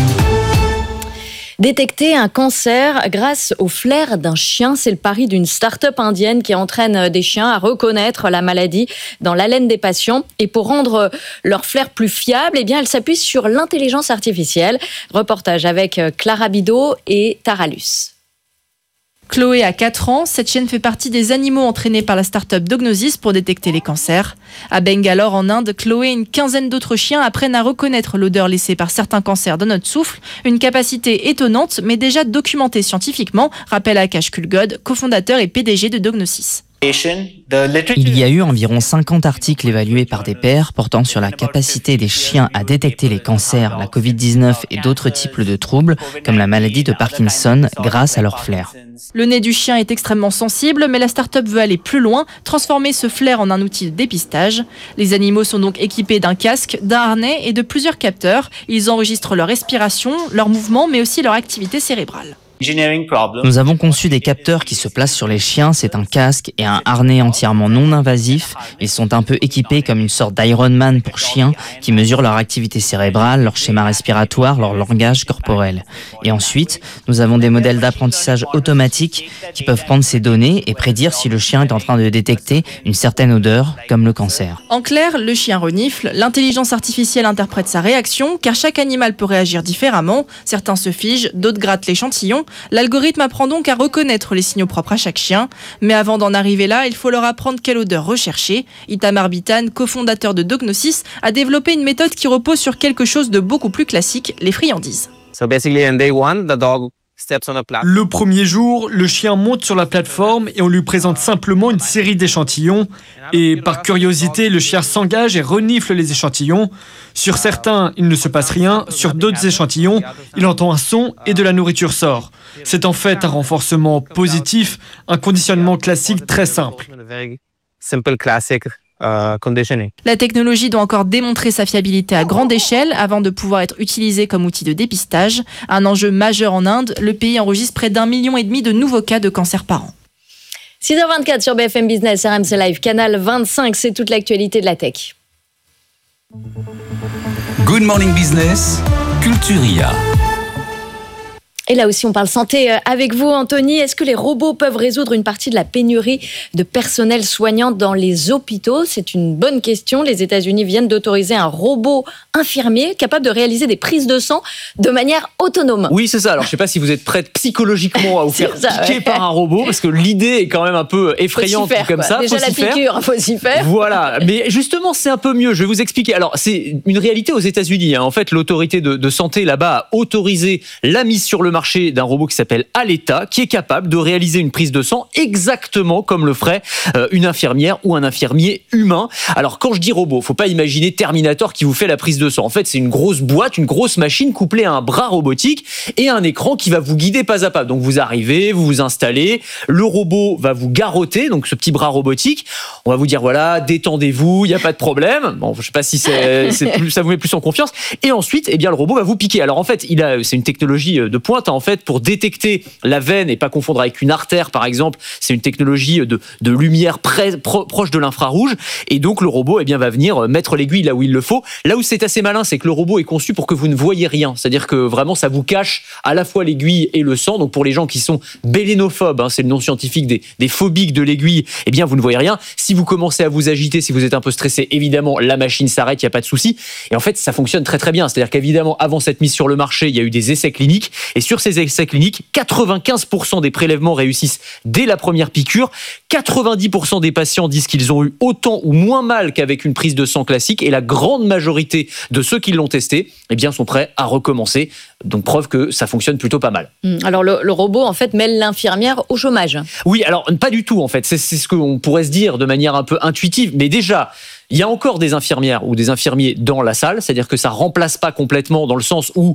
Détecter un cancer grâce au flair d'un chien, c'est le pari d'une start-up indienne qui entraîne des chiens à reconnaître la maladie dans l'haleine des patients. Et pour rendre leur flair plus fiable, eh bien, elle s'appuie sur l'intelligence artificielle. Reportage avec Clara Bidot et Tara Luce. Chloé a 4 ans, cette chienne fait partie des animaux entraînés par la start-up Dognosis pour détecter les cancers. À Bangalore, en Inde, Chloé et une quinzaine d'autres chiens apprennent à reconnaître l'odeur laissée par certains cancers dans notre souffle, une capacité étonnante mais déjà documentée scientifiquement, rappelle Akash Kulgod, cofondateur et PDG de Dognosis. Il y a eu environ 50 articles évalués par des pairs portant sur la capacité des chiens à détecter les cancers, la Covid-19 et d'autres types de troubles, comme la maladie de Parkinson, grâce à leur flair. Le nez du chien est extrêmement sensible, mais la start-up veut aller plus loin, transformer ce flair en un outil de dépistage. Les animaux sont donc équipés d'un casque, d'un harnais et de plusieurs capteurs. Ils enregistrent leur respiration, leurs mouvements, mais aussi leur activité cérébrale. Nous avons conçu des capteurs qui se placent sur les chiens, c'est un casque et un harnais entièrement non invasif. Ils sont un peu équipés comme une sorte d'Iron Man pour chiens qui mesure leur activité cérébrale, leur schéma respiratoire, leur langage corporel. Et ensuite, nous avons des modèles d'apprentissage automatique qui peuvent prendre ces données et prédire si le chien est en train de détecter une certaine odeur, comme le cancer. En clair, le chien renifle, l'intelligence artificielle interprète sa réaction, car chaque animal peut réagir différemment. Certains se figent, d'autres grattent l'échantillon. L'algorithme apprend donc à reconnaître les signaux propres à chaque chien. Mais avant d'en arriver là, il faut leur apprendre quelle odeur rechercher. Itamar Bitan, cofondateur de Dognosis, a développé une méthode qui repose sur quelque chose de beaucoup plus classique, les friandises. Le premier jour, le chien monte sur la plateforme et on lui présente simplement une série d'échantillons. Et par curiosité, le chien s'engage et renifle les échantillons. Sur certains, il ne se passe rien. Sur d'autres échantillons, il entend un son et de la nourriture sort. C'est en fait un renforcement positif, un conditionnement classique très simple. La technologie doit encore démontrer sa fiabilité à grande échelle avant de pouvoir être utilisée comme outil de dépistage. Un enjeu majeur en Inde, le pays enregistre près d'1,5 million de nouveaux cas de cancer par an. 6h24 sur BFM Business, RMC Live, canal 25, c'est toute l'actualité de la tech. Good Morning Business, Culturia. Et là aussi, on parle santé avec vous, Anthony. Est-ce que les robots peuvent résoudre une partie de la pénurie de personnel soignant dans les hôpitaux ? C'est une bonne question. Les États-Unis viennent d'autoriser un robot infirmier capable de réaliser des prises de sang de manière autonome. Oui, c'est ça. Alors, je ne sais pas si vous êtes prête psychologiquement à vous faire piquer par un robot, parce que l'idée est quand même un peu effrayante comme ça. Déjà la piqûre, il faut s'y faire. Voilà. Mais justement, c'est un peu mieux. Je vais vous expliquer. Alors, c'est une réalité aux États-Unis. En fait, l'autorité de santé là-bas a autorisé la mise sur le marché d'un robot qui s'appelle Aleta, qui est capable de réaliser une prise de sang exactement comme le ferait une infirmière ou un infirmier humain. Alors quand je dis robot, faut pas imaginer Terminator qui vous fait la prise de sang. En fait, c'est une grosse boîte, une grosse machine couplée à un bras robotique et un écran qui va vous guider pas à pas. Donc vous arrivez, vous vous installez, le robot va vous garrotter, donc ce petit bras robotique. On va vous dire voilà, détendez-vous, il y a pas de problème. Bon, je sais pas si ça vous met plus en confiance. Et ensuite, eh bien le robot va vous piquer. Alors en fait, c'est une technologie de pointe en fait pour détecter la veine et pas confondre avec une artère par exemple. C'est une technologie de lumière proche de l'infrarouge et donc le robot va venir mettre l'aiguille là où il le faut. Là où c'est assez malin, c'est que le robot est conçu pour que vous ne voyez rien. C'est-à-dire que vraiment ça vous cache à la fois l'aiguille et le sang. Donc pour les gens qui sont bélénophobes, c'est le nom scientifique des phobiques de l'aiguille, vous ne voyez rien. Si vous commencez à vous agiter, si vous êtes un peu stressé, évidemment la machine s'arrête, il n'y a pas de souci. Et en fait ça fonctionne très très bien. C'est-à-dire qu'évidemment avant cette mise sur le marché, il y a eu des essais cliniques et sur ces essais cliniques, 95% des prélèvements réussissent dès la première piqûre. 90% des patients disent qu'ils ont eu autant ou moins mal qu'avec une prise de sang classique et la grande majorité de ceux qui l'ont testé sont prêts à recommencer. Donc preuve que ça fonctionne plutôt pas mal. Alors le robot en fait mêle l'infirmière au chômage. Oui, alors pas du tout en fait. C'est ce qu'on pourrait se dire de manière un peu intuitive, mais déjà il y a encore des infirmières ou des infirmiers dans la salle, c'est-à-dire que ça remplace pas complètement dans le sens où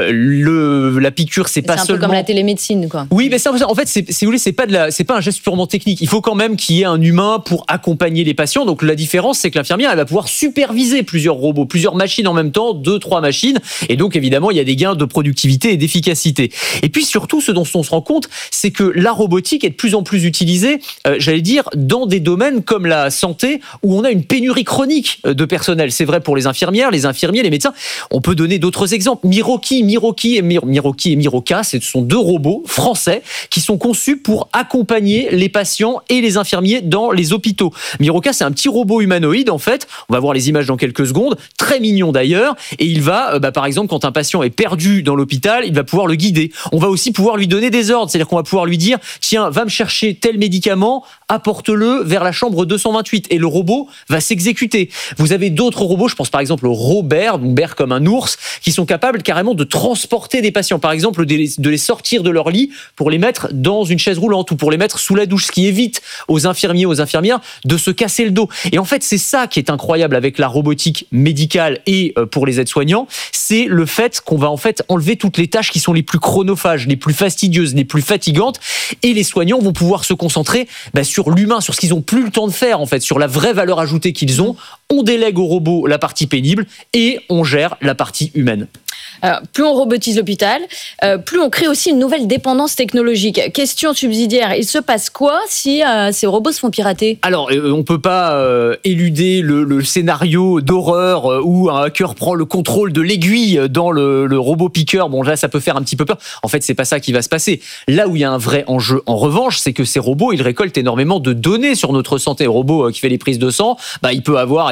la piqûre c'est pas seulement. C'est un peu comme la télémédecine, quoi. Oui, mais ça, en fait, si vous voulez, c'est pas un geste purement technique. Il faut quand même qu'il y ait un humain pour accompagner les patients. Donc la différence, c'est que l'infirmière, elle va pouvoir superviser plusieurs robots, plusieurs machines en même temps, 2-3 machines, et donc évidemment, il y a des gains de productivité et d'efficacité. Et puis surtout, ce dont on se rend compte, c'est que la robotique est de plus en plus utilisée, dans des domaines comme la santé, où on a une pénurie chronique de personnel. C'est vrai pour les infirmières, les infirmiers, les médecins. On peut donner d'autres exemples. Miroki et Miroka, ce sont deux robots français qui sont conçus pour accompagner les patients et les infirmiers dans les hôpitaux. Miroka, c'est un petit robot humanoïde, en fait. On va voir les images dans quelques secondes. Très mignon d'ailleurs. Et il va, par exemple, quand un patient est perdu dans l'hôpital, il va pouvoir le guider. On va aussi pouvoir lui donner des ordres. C'est-à-dire qu'on va pouvoir lui dire, tiens, va me chercher tel médicament, apporte-le vers la chambre 228. Et le robot va s'exécuter. Vous avez d'autres robots, je pense par exemple au Robert, donc Bear comme un ours, qui sont capables carrément de transporter des patients. Par exemple, de les sortir de leur lit pour les mettre dans une chaise roulante ou pour les mettre sous la douche, ce qui évite aux infirmiers, aux infirmières de se casser le dos. Et en fait, c'est ça qui est incroyable avec la robotique médicale et pour les aides-soignants, c'est le fait qu'on va en fait enlever toutes les tâches qui sont les plus chronophages, les plus fastidieuses, les plus fatigantes, et les soignants vont pouvoir se concentrer sur l'humain, sur ce qu'ils ont plus le temps de faire en fait, sur la vraie valeur ajoutée qu'ils ont. On délègue au robot la partie pénible et on gère la partie humaine. Plus on robotise l'hôpital, plus on crée aussi une nouvelle dépendance technologique. Question subsidiaire, il se passe quoi si ces robots se font pirater ? Alors, on peut pas éluder le scénario d'horreur où un hacker prend le contrôle de l'aiguille dans le robot piqueur. Bon, là, ça peut faire un petit peu peur. En fait, c'est pas ça qui va se passer. Là où il y a un vrai enjeu, en revanche, c'est que ces robots, ils récoltent énormément de données sur notre santé. Le robot qui fait les prises de sang, il peut avoir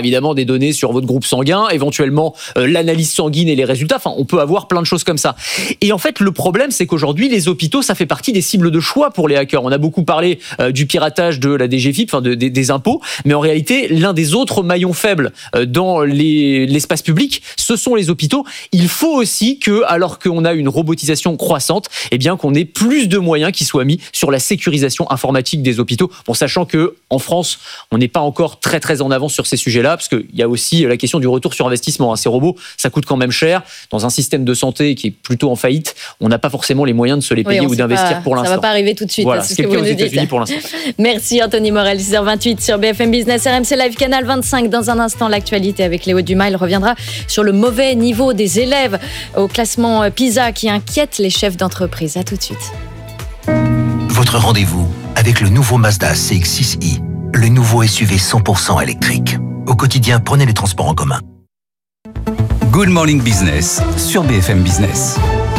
évidemment des données sur votre groupe sanguin, éventuellement l'analyse sanguine et les résultats. Enfin, on peut avoir plein de choses comme ça. Et en fait, le problème, c'est qu'aujourd'hui, les hôpitaux, ça fait partie des cibles de choix pour les hackers. On a beaucoup parlé du piratage de la DGFiP, enfin des impôts, mais en réalité, l'un des autres maillons faibles dans l'espace public, ce sont les hôpitaux. Il faut aussi que, alors qu'on a une robotisation croissante, eh bien qu'on ait plus de moyens qui soient mis sur la sécurisation informatique des hôpitaux. Bon, sachant que en France, on n'est pas encore très très en avance sur ces sujets-là, parce qu'il y a aussi la question du retour sur investissement. Ces robots, ça coûte quand même cher. Dans un système de santé qui est plutôt en faillite, on n'a pas forcément les moyens de se les payer ou d'investir pour l'instant. Ça va pas arriver tout de suite. Voilà, c'est ce ce que le cas vous aux nous dites. États-Unis pour l'instant. Merci Anthony Morel, 6h28 sur BFM Business, RMC Live, Canal 25. Dans un instant, l'actualité avec Léo Dumas. Il reviendra sur le mauvais niveau des élèves au classement PISA qui inquiète les chefs d'entreprise. À tout de suite. Votre rendez-vous avec le nouveau Mazda CX-6i, le nouveau SUV 100% électrique. Au quotidien, prenez les transports en commun. Good Morning Business sur BFM Business.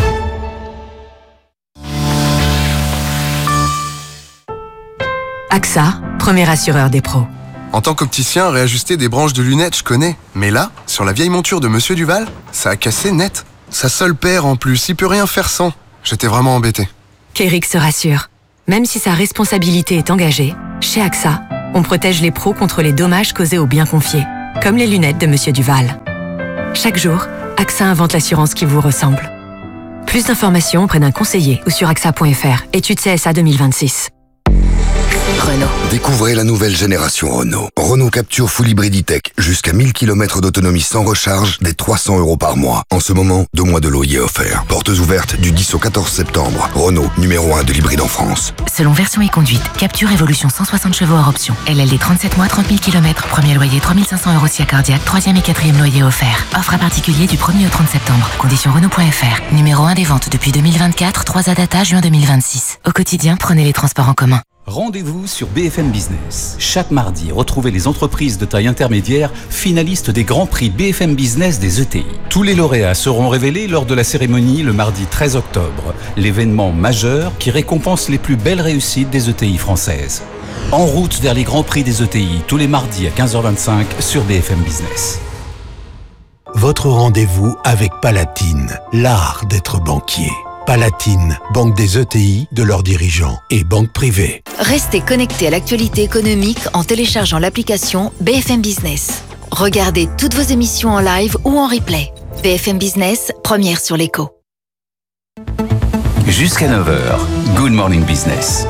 AXA, premier assureur des pros. En tant qu'opticien, réajuster des branches de lunettes, je connais. Mais là, sur la vieille monture de Monsieur Duval, ça a cassé net. Sa seule paire en plus, il peut rien faire sans. J'étais vraiment embêté. Qu'Eric se rassure. Même si sa responsabilité est engagée, chez AXA, on protège les pros contre les dommages causés aux biens confiés, comme les lunettes de Monsieur Duval. Chaque jour, AXA invente l'assurance qui vous ressemble. Plus d'informations auprès d'un conseiller ou sur AXA.fr. Étude CSA 2026. Renault. Découvrez la nouvelle génération Renault. Renault Capture Full Hybrid E-Tech. Jusqu'à 1000 km d'autonomie sans recharge, dès 300 € par mois. En ce moment, 2 mois de loyer offerts. Portes ouvertes du 10 au 14 septembre. Renault, numéro 1 de l'hybride en France. Selon version et conduite, Capture Evolution 160 chevaux hors option. LLD 37 mois, 30 000 km. Premier loyer 3500 € si cardiaque. 3e et 4e loyer offert. Offre à particulier du 1er au 30 septembre. Conditions Renault.fr. Numéro 1 des ventes depuis 2024. 3 data juin 2026. Au quotidien, prenez les transports en commun. Rendez-vous sur BFM Business. Chaque mardi, retrouvez les entreprises de taille intermédiaire finalistes des grands prix BFM Business des ETI. Tous les lauréats seront révélés lors de la cérémonie le mardi 13 octobre, l'événement majeur qui récompense les plus belles réussites des ETI françaises. En route vers les grands prix des ETI, tous les mardis à 15h25 sur BFM Business. Votre rendez-vous avec Palatine, l'art d'être banquier. Palatine, banque des ETI, de leurs dirigeants et banque privée. Restez connectés à l'actualité économique en téléchargeant l'application BFM Business. Regardez toutes vos émissions en live ou en replay. BFM Business, première sur l'écho. Jusqu'à 9h, Good Morning Business.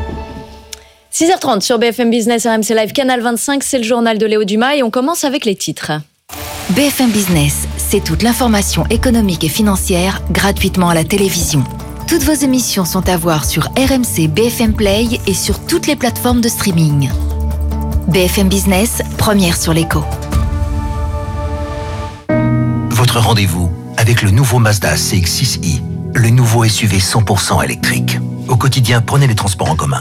6h30 sur BFM Business, RMC Live, Canal 25, c'est le journal de Léo Dumas et on commence avec les titres. BFM Business, c'est toute l'information économique et financière gratuitement à la télévision. Toutes vos émissions sont à voir sur RMC, BFM Play et sur toutes les plateformes de streaming. BFM Business, première sur l'écho. Votre rendez-vous avec le nouveau Mazda CX-6i, le nouveau SUV 100% électrique. Au quotidien, prenez les transports en commun.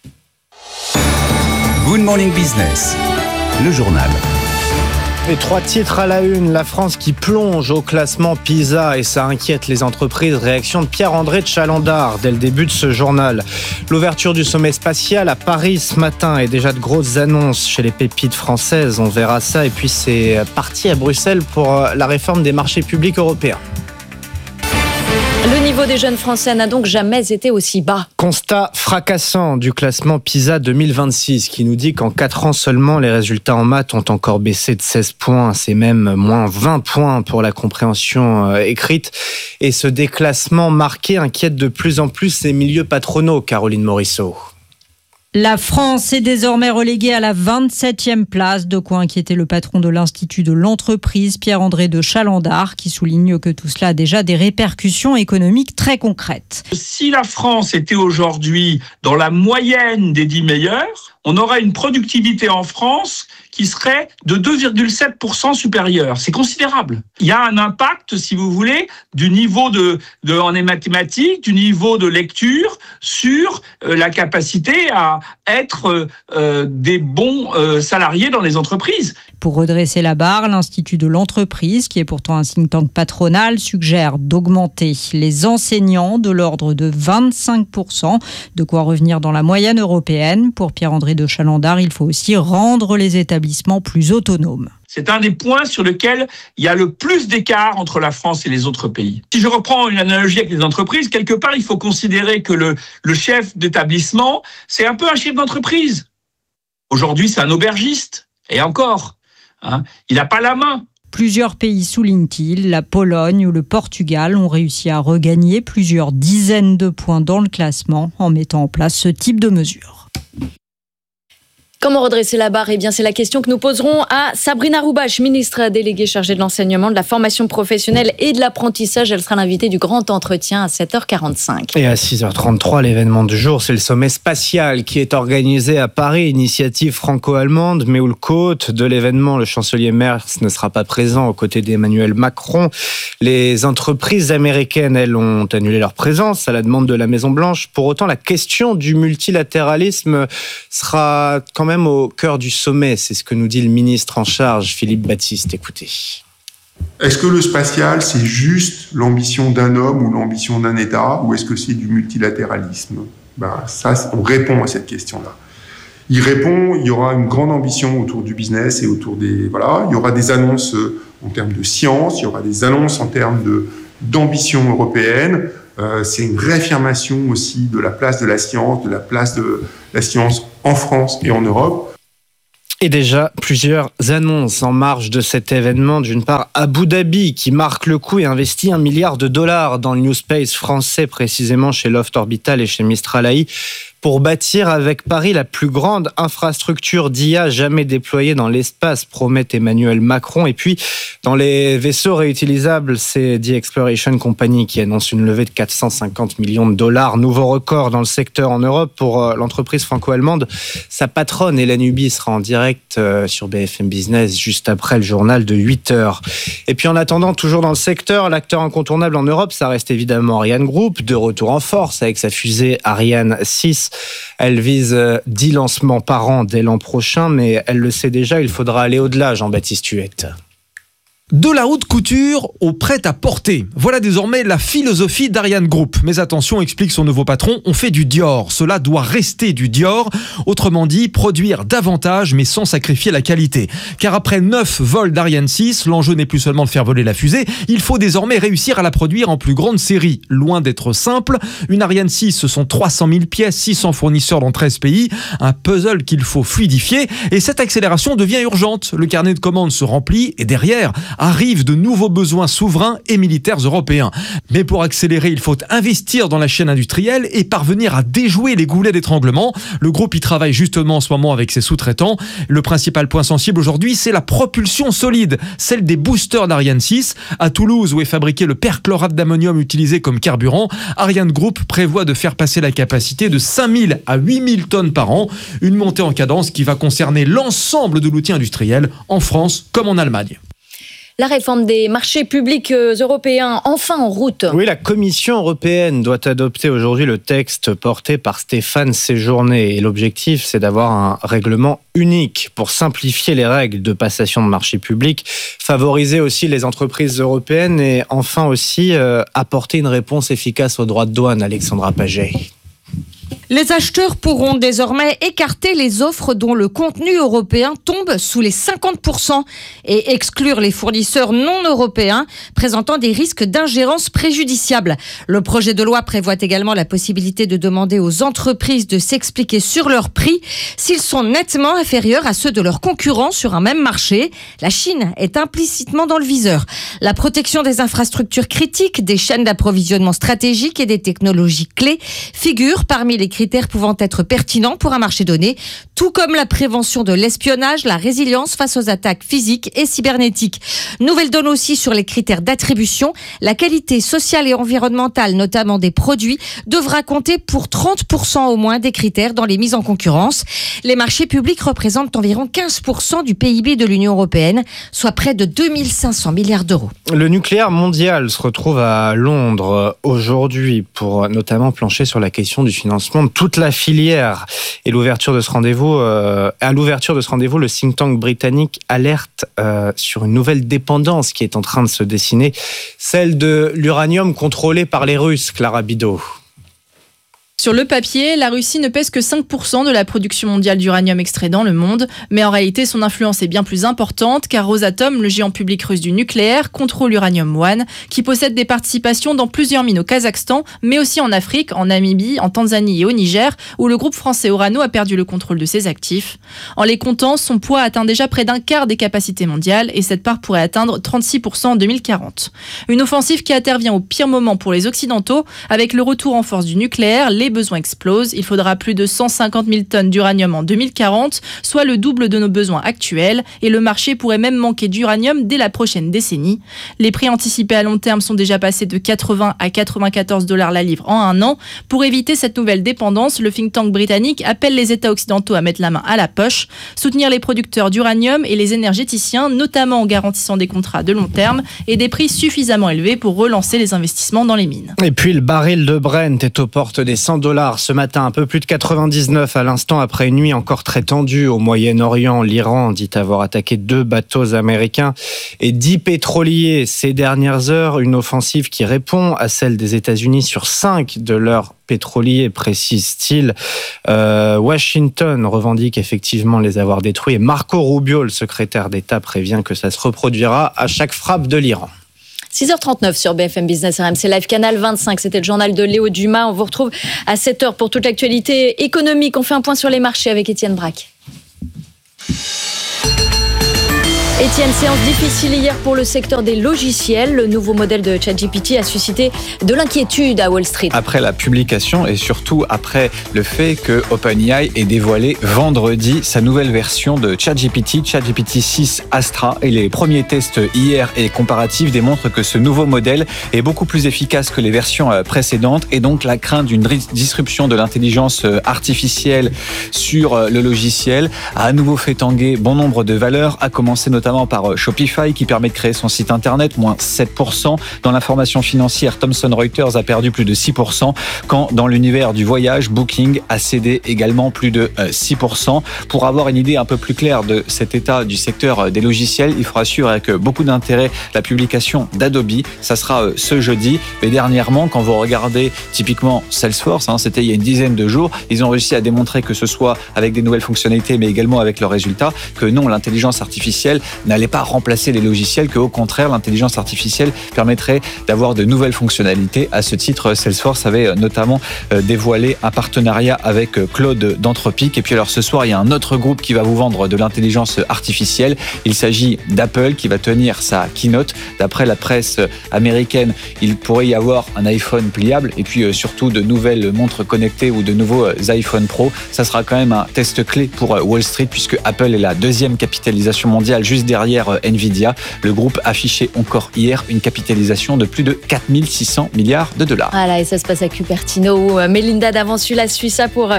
Good Morning Business, le journal. Et 3 titres à la une, la France qui plonge au classement PISA et ça inquiète les entreprises. Réaction de Pierre-André de Chalandard dès le début de ce journal. L'ouverture du sommet spatial à Paris ce matin et déjà de grosses annonces chez les pépites françaises, on verra ça. Et puis c'est parti à Bruxelles pour la réforme des marchés publics européens. Le niveau des jeunes Français n'a donc jamais été aussi bas. Constat fracassant du classement PISA 2026 qui nous dit qu'en 4 ans seulement, les résultats en maths ont encore baissé de 16 points. C'est même moins 20 points pour la compréhension écrite. Et ce déclassement marqué inquiète de plus en plus les milieux patronaux, Caroline Morisseau. La France est désormais reléguée à la 27e place, de quoi inquiéter le patron de l'Institut de l'entreprise, Pierre-André de Chalandard, qui souligne que tout cela a déjà des répercussions économiques très concrètes. Si la France était aujourd'hui dans la moyenne des 10 meilleurs, on aurait une productivité en France qui serait de 2,7% supérieure. C'est considérable. Il y a un impact, si vous voulez, du niveau en mathématiques, du niveau de lecture sur la capacité à être des bons salariés dans les entreprises. Pour redresser la barre, l'Institut de l'entreprise, qui est pourtant un think tank patronal, suggère d'augmenter les enseignants de l'ordre de 25%, de quoi revenir dans la moyenne européenne. Pour Pierre-André de Chalandard, il faut aussi rendre les établissements plus autonomes. C'est un des points sur lesquels il y a le plus d'écart entre la France et les autres pays. Si je reprends une analogie avec les entreprises, quelque part, il faut considérer que le chef d'établissement, c'est un peu un chef d'entreprise. Aujourd'hui, c'est un aubergiste. Et encore, il n'a pas la main. Plusieurs pays, souligne-t-il, la Pologne ou le Portugal, ont réussi à regagner plusieurs dizaines de points dans le classement en mettant en place ce type de mesures. Comment redresser la barre ? Eh bien, c'est la question que nous poserons à Sabrina Roubache, ministre déléguée chargée de l'enseignement, de la formation professionnelle et de l'apprentissage. Elle sera l'invitée du grand entretien à 7h45. Et à 6h33, l'événement du jour, c'est le sommet spatial qui est organisé à Paris, initiative franco-allemande, mais où le hôte de l'événement, le chancelier Merz, ne sera pas présent aux côtés d'Emmanuel Macron. Les entreprises américaines, elles, ont annulé leur présence à la demande de la Maison-Blanche. Pour autant, la question du multilatéralisme sera quand même au cœur du sommet. C'est ce que nous dit le ministre en charge, Philippe Baptiste. Écoutez. Est-ce que le spatial, c'est juste l'ambition d'un homme ou l'ambition d'un État, ou est-ce que c'est du multilatéralisme ? Ça, on répond à cette question-là. Il répond, il y aura une grande ambition autour du business et autour des... Voilà, il y aura des annonces en termes de science, il y aura des annonces en termes d'ambition européenne. C'est une réaffirmation aussi de la place de la science, de la place de la science en France et en Europe. Et déjà, plusieurs annonces en marge de cet événement. D'une part, Abu Dhabi, qui marque le coup et investit $1 milliard dans le New Space français, précisément chez Loft Orbital et chez Mistral AI, pour bâtir avec Paris la plus grande infrastructure d'IA jamais déployée dans l'espace, promet Emmanuel Macron. Et puis, dans les vaisseaux réutilisables, c'est The Exploration Company qui annonce une levée de $450 millions. Nouveau record dans le secteur en Europe pour l'entreprise franco-allemande. Sa patronne, Hélène Huby, sera en direct sur BFM Business juste après le journal de 8h. Et puis, en attendant, toujours dans le secteur, l'acteur incontournable en Europe, ça reste évidemment Ariane Group, de retour en force avec sa fusée Ariane 6. Elle vise 10 lancements par an dès l'an prochain, mais elle le sait déjà, il faudra aller au-delà, Jean-Baptiste Huette. De la haute couture au prêt-à-porter. Voilà désormais la philosophie d'Ariane Group. Mais attention, explique son nouveau patron, on fait du Dior. Cela doit rester du Dior. Autrement dit, produire davantage mais sans sacrifier la qualité. Car après 9 vols d'Ariane 6, l'enjeu n'est plus seulement de faire voler la fusée, il faut désormais réussir à la produire en plus grande série. Loin d'être simple, une Ariane 6, ce sont 300 000 pièces, 600 fournisseurs dans 13 pays, un puzzle qu'il faut fluidifier. Et cette accélération devient urgente. Le carnet de commandes se remplit et derrière arrivent de nouveaux besoins souverains et militaires européens. Mais pour accélérer, il faut investir dans la chaîne industrielle et parvenir à déjouer les goulets d'étranglement. Le groupe y travaille justement en ce moment avec ses sous-traitants. Le principal point sensible aujourd'hui, c'est la propulsion solide, celle des boosters d'Ariane 6. À Toulouse, où est fabriqué le perchlorate d'ammonium utilisé comme carburant, Ariane Group prévoit de faire passer la capacité de 5000 à 8000 tonnes par an. Une montée en cadence qui va concerner l'ensemble de l'outil industriel, en France comme en Allemagne. La réforme des marchés publics européens, enfin en route. Oui, la Commission européenne doit adopter aujourd'hui le texte porté par Stéphane Séjourné. Et l'objectif, c'est d'avoir un règlement unique pour simplifier les règles de passation de marchés publics, favoriser aussi les entreprises européennes et enfin aussi apporter une réponse efficace aux droits de douane. Alexandra Paget. Les acheteurs pourront désormais écarter les offres dont le contenu européen tombe sous les 50% et exclure les fournisseurs non européens présentant des risques d'ingérence préjudiciable. Le projet de loi prévoit également la possibilité de demander aux entreprises de s'expliquer sur leurs prix s'ils sont nettement inférieurs à ceux de leurs concurrents sur un même marché. La Chine est implicitement dans le viseur. La protection des infrastructures critiques, des chaînes d'approvisionnement stratégiques et des technologies clés figure parmi les critères pouvant être pertinents pour un marché donné, tout comme la prévention de l'espionnage, la résilience face aux attaques physiques et cybernétiques. Nouvelle donne aussi sur les critères d'attribution. La qualité sociale et environnementale, notamment des produits, devra compter pour 30% au moins des critères dans les mises en concurrence. Les marchés publics représentent environ 15% du PIB de l'Union européenne, soit près de 2500 milliards d'euros. Le nucléaire mondial se retrouve à Londres aujourd'hui pour notamment plancher sur la question du financement de toute la filière. Et à l'ouverture de ce rendez-vous, le think tank britannique alerte sur une nouvelle dépendance qui est en train de se dessiner, celle de l'uranium contrôlé par les Russes, Clara Bidot. Sur le papier, la Russie ne pèse que 5% de la production mondiale d'uranium extrait dans le monde, mais en réalité son influence est bien plus importante car Rosatom, le géant public russe du nucléaire, contrôle Uranium One, qui possède des participations dans plusieurs mines au Kazakhstan, mais aussi en Afrique, en Namibie, en Tanzanie et au Niger, où le groupe français Orano a perdu le contrôle de ses actifs. En les comptant, son poids atteint déjà près d'un quart des capacités mondiales et cette part pourrait atteindre 36% en 2040. Une offensive qui intervient au pire moment pour les Occidentaux, avec le retour en force du nucléaire, les besoins explosent. Il faudra plus de 150 000 tonnes d'uranium en 2040, soit le double de nos besoins actuels, et le marché pourrait même manquer d'uranium dès la prochaine décennie. Les prix anticipés à long terme sont déjà passés de 80 à 94 $ la livre en un an. Pour éviter cette nouvelle dépendance, le think tank britannique appelle les États occidentaux à mettre la main à la poche, soutenir les producteurs d'uranium et les énergéticiens, notamment en garantissant des contrats de long terme et des prix suffisamment élevés pour relancer les investissements dans les mines. Et puis le baril de Brent est aux portes des 100 $ ce matin, un peu plus de 99 à l'instant après une nuit encore très tendue au Moyen-Orient. L'Iran dit avoir attaqué 2 bateaux américains et 10 pétroliers ces dernières heures. Une offensive qui répond à celle des États-Unis sur 5 de leurs pétroliers, précise-t-il. Washington revendique effectivement les avoir détruits et Marco Rubio, le secrétaire d'État, prévient que ça se reproduira à chaque frappe de l'Iran. 6h39 sur BFM Business RMC Live, canal 25. C'était le journal de Léo Dumas. On vous retrouve à 7h pour toute l'actualité économique. On fait un point sur les marchés avec Étienne Braque. Étienne, séance difficile hier pour le secteur des logiciels. Le nouveau modèle de ChatGPT a suscité de l'inquiétude à Wall Street. Après la publication et surtout après le fait que OpenAI ait dévoilé vendredi sa nouvelle version de ChatGPT, ChatGPT 6 Astra. Et les premiers tests hier et comparatifs démontrent que ce nouveau modèle est beaucoup plus efficace que les versions précédentes et donc la crainte d'une disruption de l'intelligence artificielle sur le logiciel a à nouveau fait tanguer bon nombre de valeurs, à commencer notamment par Shopify qui permet de créer son site internet, moins 7%. Dans l'information financière, Thomson Reuters a perdu plus de 6%, quand dans l'univers du voyage, Booking a cédé également plus de 6%. Pour avoir une idée un peu plus claire de cet état du secteur des logiciels, il faudra suivre avec beaucoup d'intérêt la publication d'Adobe. Ça sera ce jeudi. Mais dernièrement, quand vous regardez typiquement Salesforce, c'était il y a une dizaine de jours, ils ont réussi à démontrer que ce soit avec des nouvelles fonctionnalités, mais également avec leurs résultats, que non, l'intelligence artificielle n'allait pas remplacer les logiciels, qu'au contraire, l'intelligence artificielle permettrait d'avoir de nouvelles fonctionnalités. À ce titre, Salesforce avait notamment dévoilé un partenariat avec Claude d'Anthropic. Et puis alors ce soir, il y a un autre groupe qui va vous vendre de l'intelligence artificielle. Il s'agit d'Apple qui va tenir sa keynote. D'après la presse américaine, il pourrait y avoir un iPhone pliable et puis surtout de nouvelles montres connectées ou de nouveaux iPhone Pro. Ça sera quand même un test clé pour Wall Street puisque Apple est la deuxième capitalisation mondiale juste derrière Nvidia. Le groupe affichait encore hier une capitalisation de plus de 4600 milliards de dollars. Voilà, et ça se passe à Cupertino où Melinda Davansula suit ça pour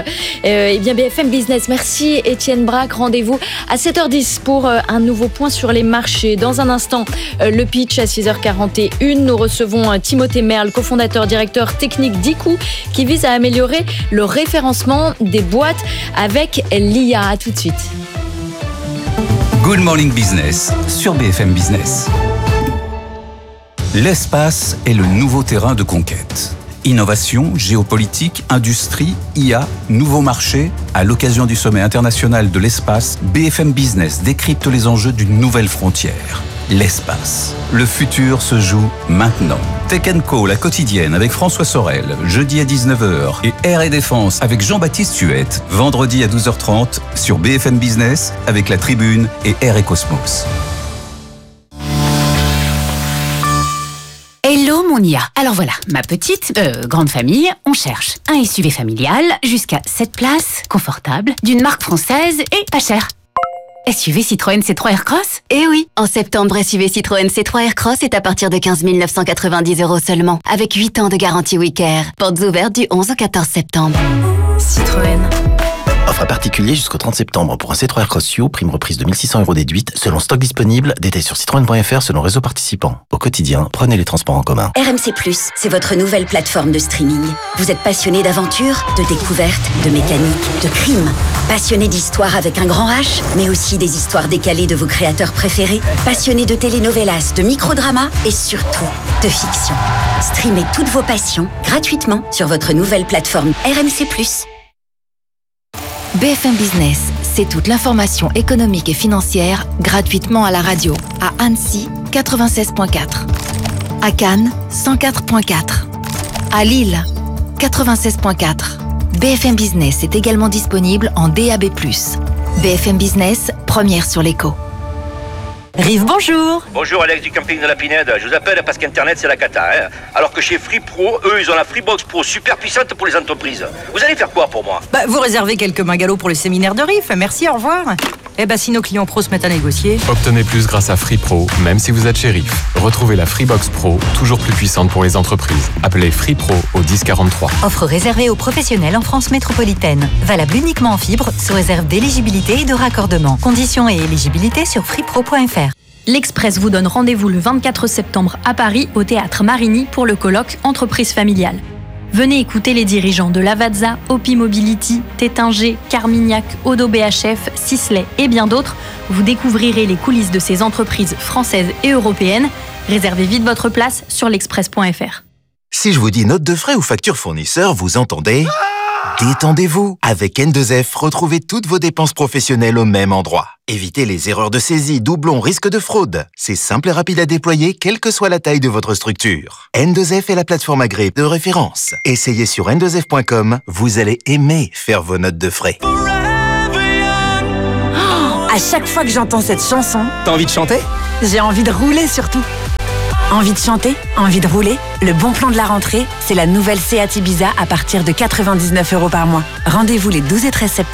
BFM Business. Merci Étienne Braque. Rendez-vous à 7h10 pour un nouveau point sur les marchés. Dans un instant, le pitch à 6h41. Nous recevons Timothée Merle, cofondateur, directeur technique d'ICOO, qui vise à améliorer le référencement des boîtes avec l'IA. À tout de suite. Good Morning Business sur BFM Business. L'espace est le nouveau terrain de conquête. Innovation, géopolitique, industrie, IA, nouveaux marchés. À l'occasion du sommet international de l'espace, BFM Business décrypte les enjeux d'une nouvelle frontière. L'espace. Le futur se joue maintenant. Tech & Co, la quotidienne avec François Sorel, jeudi à 19h. Et Air et Défense avec Jean-Baptiste Huette, vendredi à 12h30 sur BFM Business avec La Tribune et Air et Cosmos. Hello Monia. Alors voilà, ma petite, grande famille, on cherche un SUV familial jusqu'à 7 places, confortable, d'une marque française et pas cher. SUV Citroën C3 Aircross ? Eh oui, en septembre, SUV Citroën C3 Aircross est à partir de 15 990 € seulement, avec 8 ans de garantie Wicare. Portes ouvertes du 11 au 14 septembre. Citroën. Offre à particulier jusqu'au 30 septembre pour un C3 Aircross Sio, prime reprise de 1 600 € déduite, selon stock disponible, détail sur citroën.fr selon réseau participant. Au quotidien, prenez les transports en commun. RMC+, c'est votre nouvelle plateforme de streaming. Vous êtes passionné d'aventure, de découverte, de mécanique, de crime. Passionné d'histoire avec un grand H, mais aussi des histoires décalées de vos créateurs préférés. Passionné de telenovelas, de microdramas et surtout de fiction. Streamez toutes vos passions gratuitement sur votre nouvelle plateforme RMC+. BFM Business, c'est toute l'information économique et financière gratuitement à la radio. À Annecy, 96.4. À Cannes, 104.4. À Lille, 96.4. BFM Business est également disponible en DAB+. BFM Business, première sur l'écho. Rive, bonjour. Bonjour, Alex du camping de la Pinède. Je vous appelle parce qu'Internet, c'est la cata. Alors que chez Free Pro, eux, ils ont la Freebox Pro super puissante pour les entreprises. Vous allez faire quoi pour moi? Vous réservez quelques mingalots pour le séminaire de Rive. Merci, au revoir. Si nos clients pros se mettent à négocier... Obtenez plus grâce à Free Pro, même si vous êtes chez Rive. Retrouvez la Freebox Pro, toujours plus puissante pour les entreprises. Appelez Free Pro au 1043. Offre réservée aux professionnels en France métropolitaine. Valable uniquement en fibre, sous réserve d'éligibilité et de raccordement. Conditions et éligibilité sur freepro.fr. L'Express vous donne rendez-vous le 24 septembre à Paris au Théâtre Marigny pour le colloque Entreprise familiale. Venez écouter les dirigeants de Lavazza, Opi Mobility, Tétinger, Carmignac, Odo BHF, Sisley et bien d'autres. Vous découvrirez les coulisses de ces entreprises françaises et européennes. Réservez vite votre place sur l'express.fr. Si je vous dis note de frais ou facture fournisseur, vous entendez ? Détendez-vous. Avec N2F, retrouvez toutes vos dépenses professionnelles au même endroit. Évitez les erreurs de saisie, doublons, risques de fraude. C'est simple et rapide à déployer, quelle que soit la taille de votre structure. N2F est la plateforme agréée de référence. Essayez sur n2f.com, vous allez aimer faire vos notes de frais. À chaque fois que j'entends cette chanson... T'as envie de chanter ? J'ai envie de rouler surtout. Envie de chanter, envie de rouler. Le bon plan de la rentrée, c'est la nouvelle Seat Ibiza à partir de 99 € par mois. Rendez-vous les 12 et 13 septembre.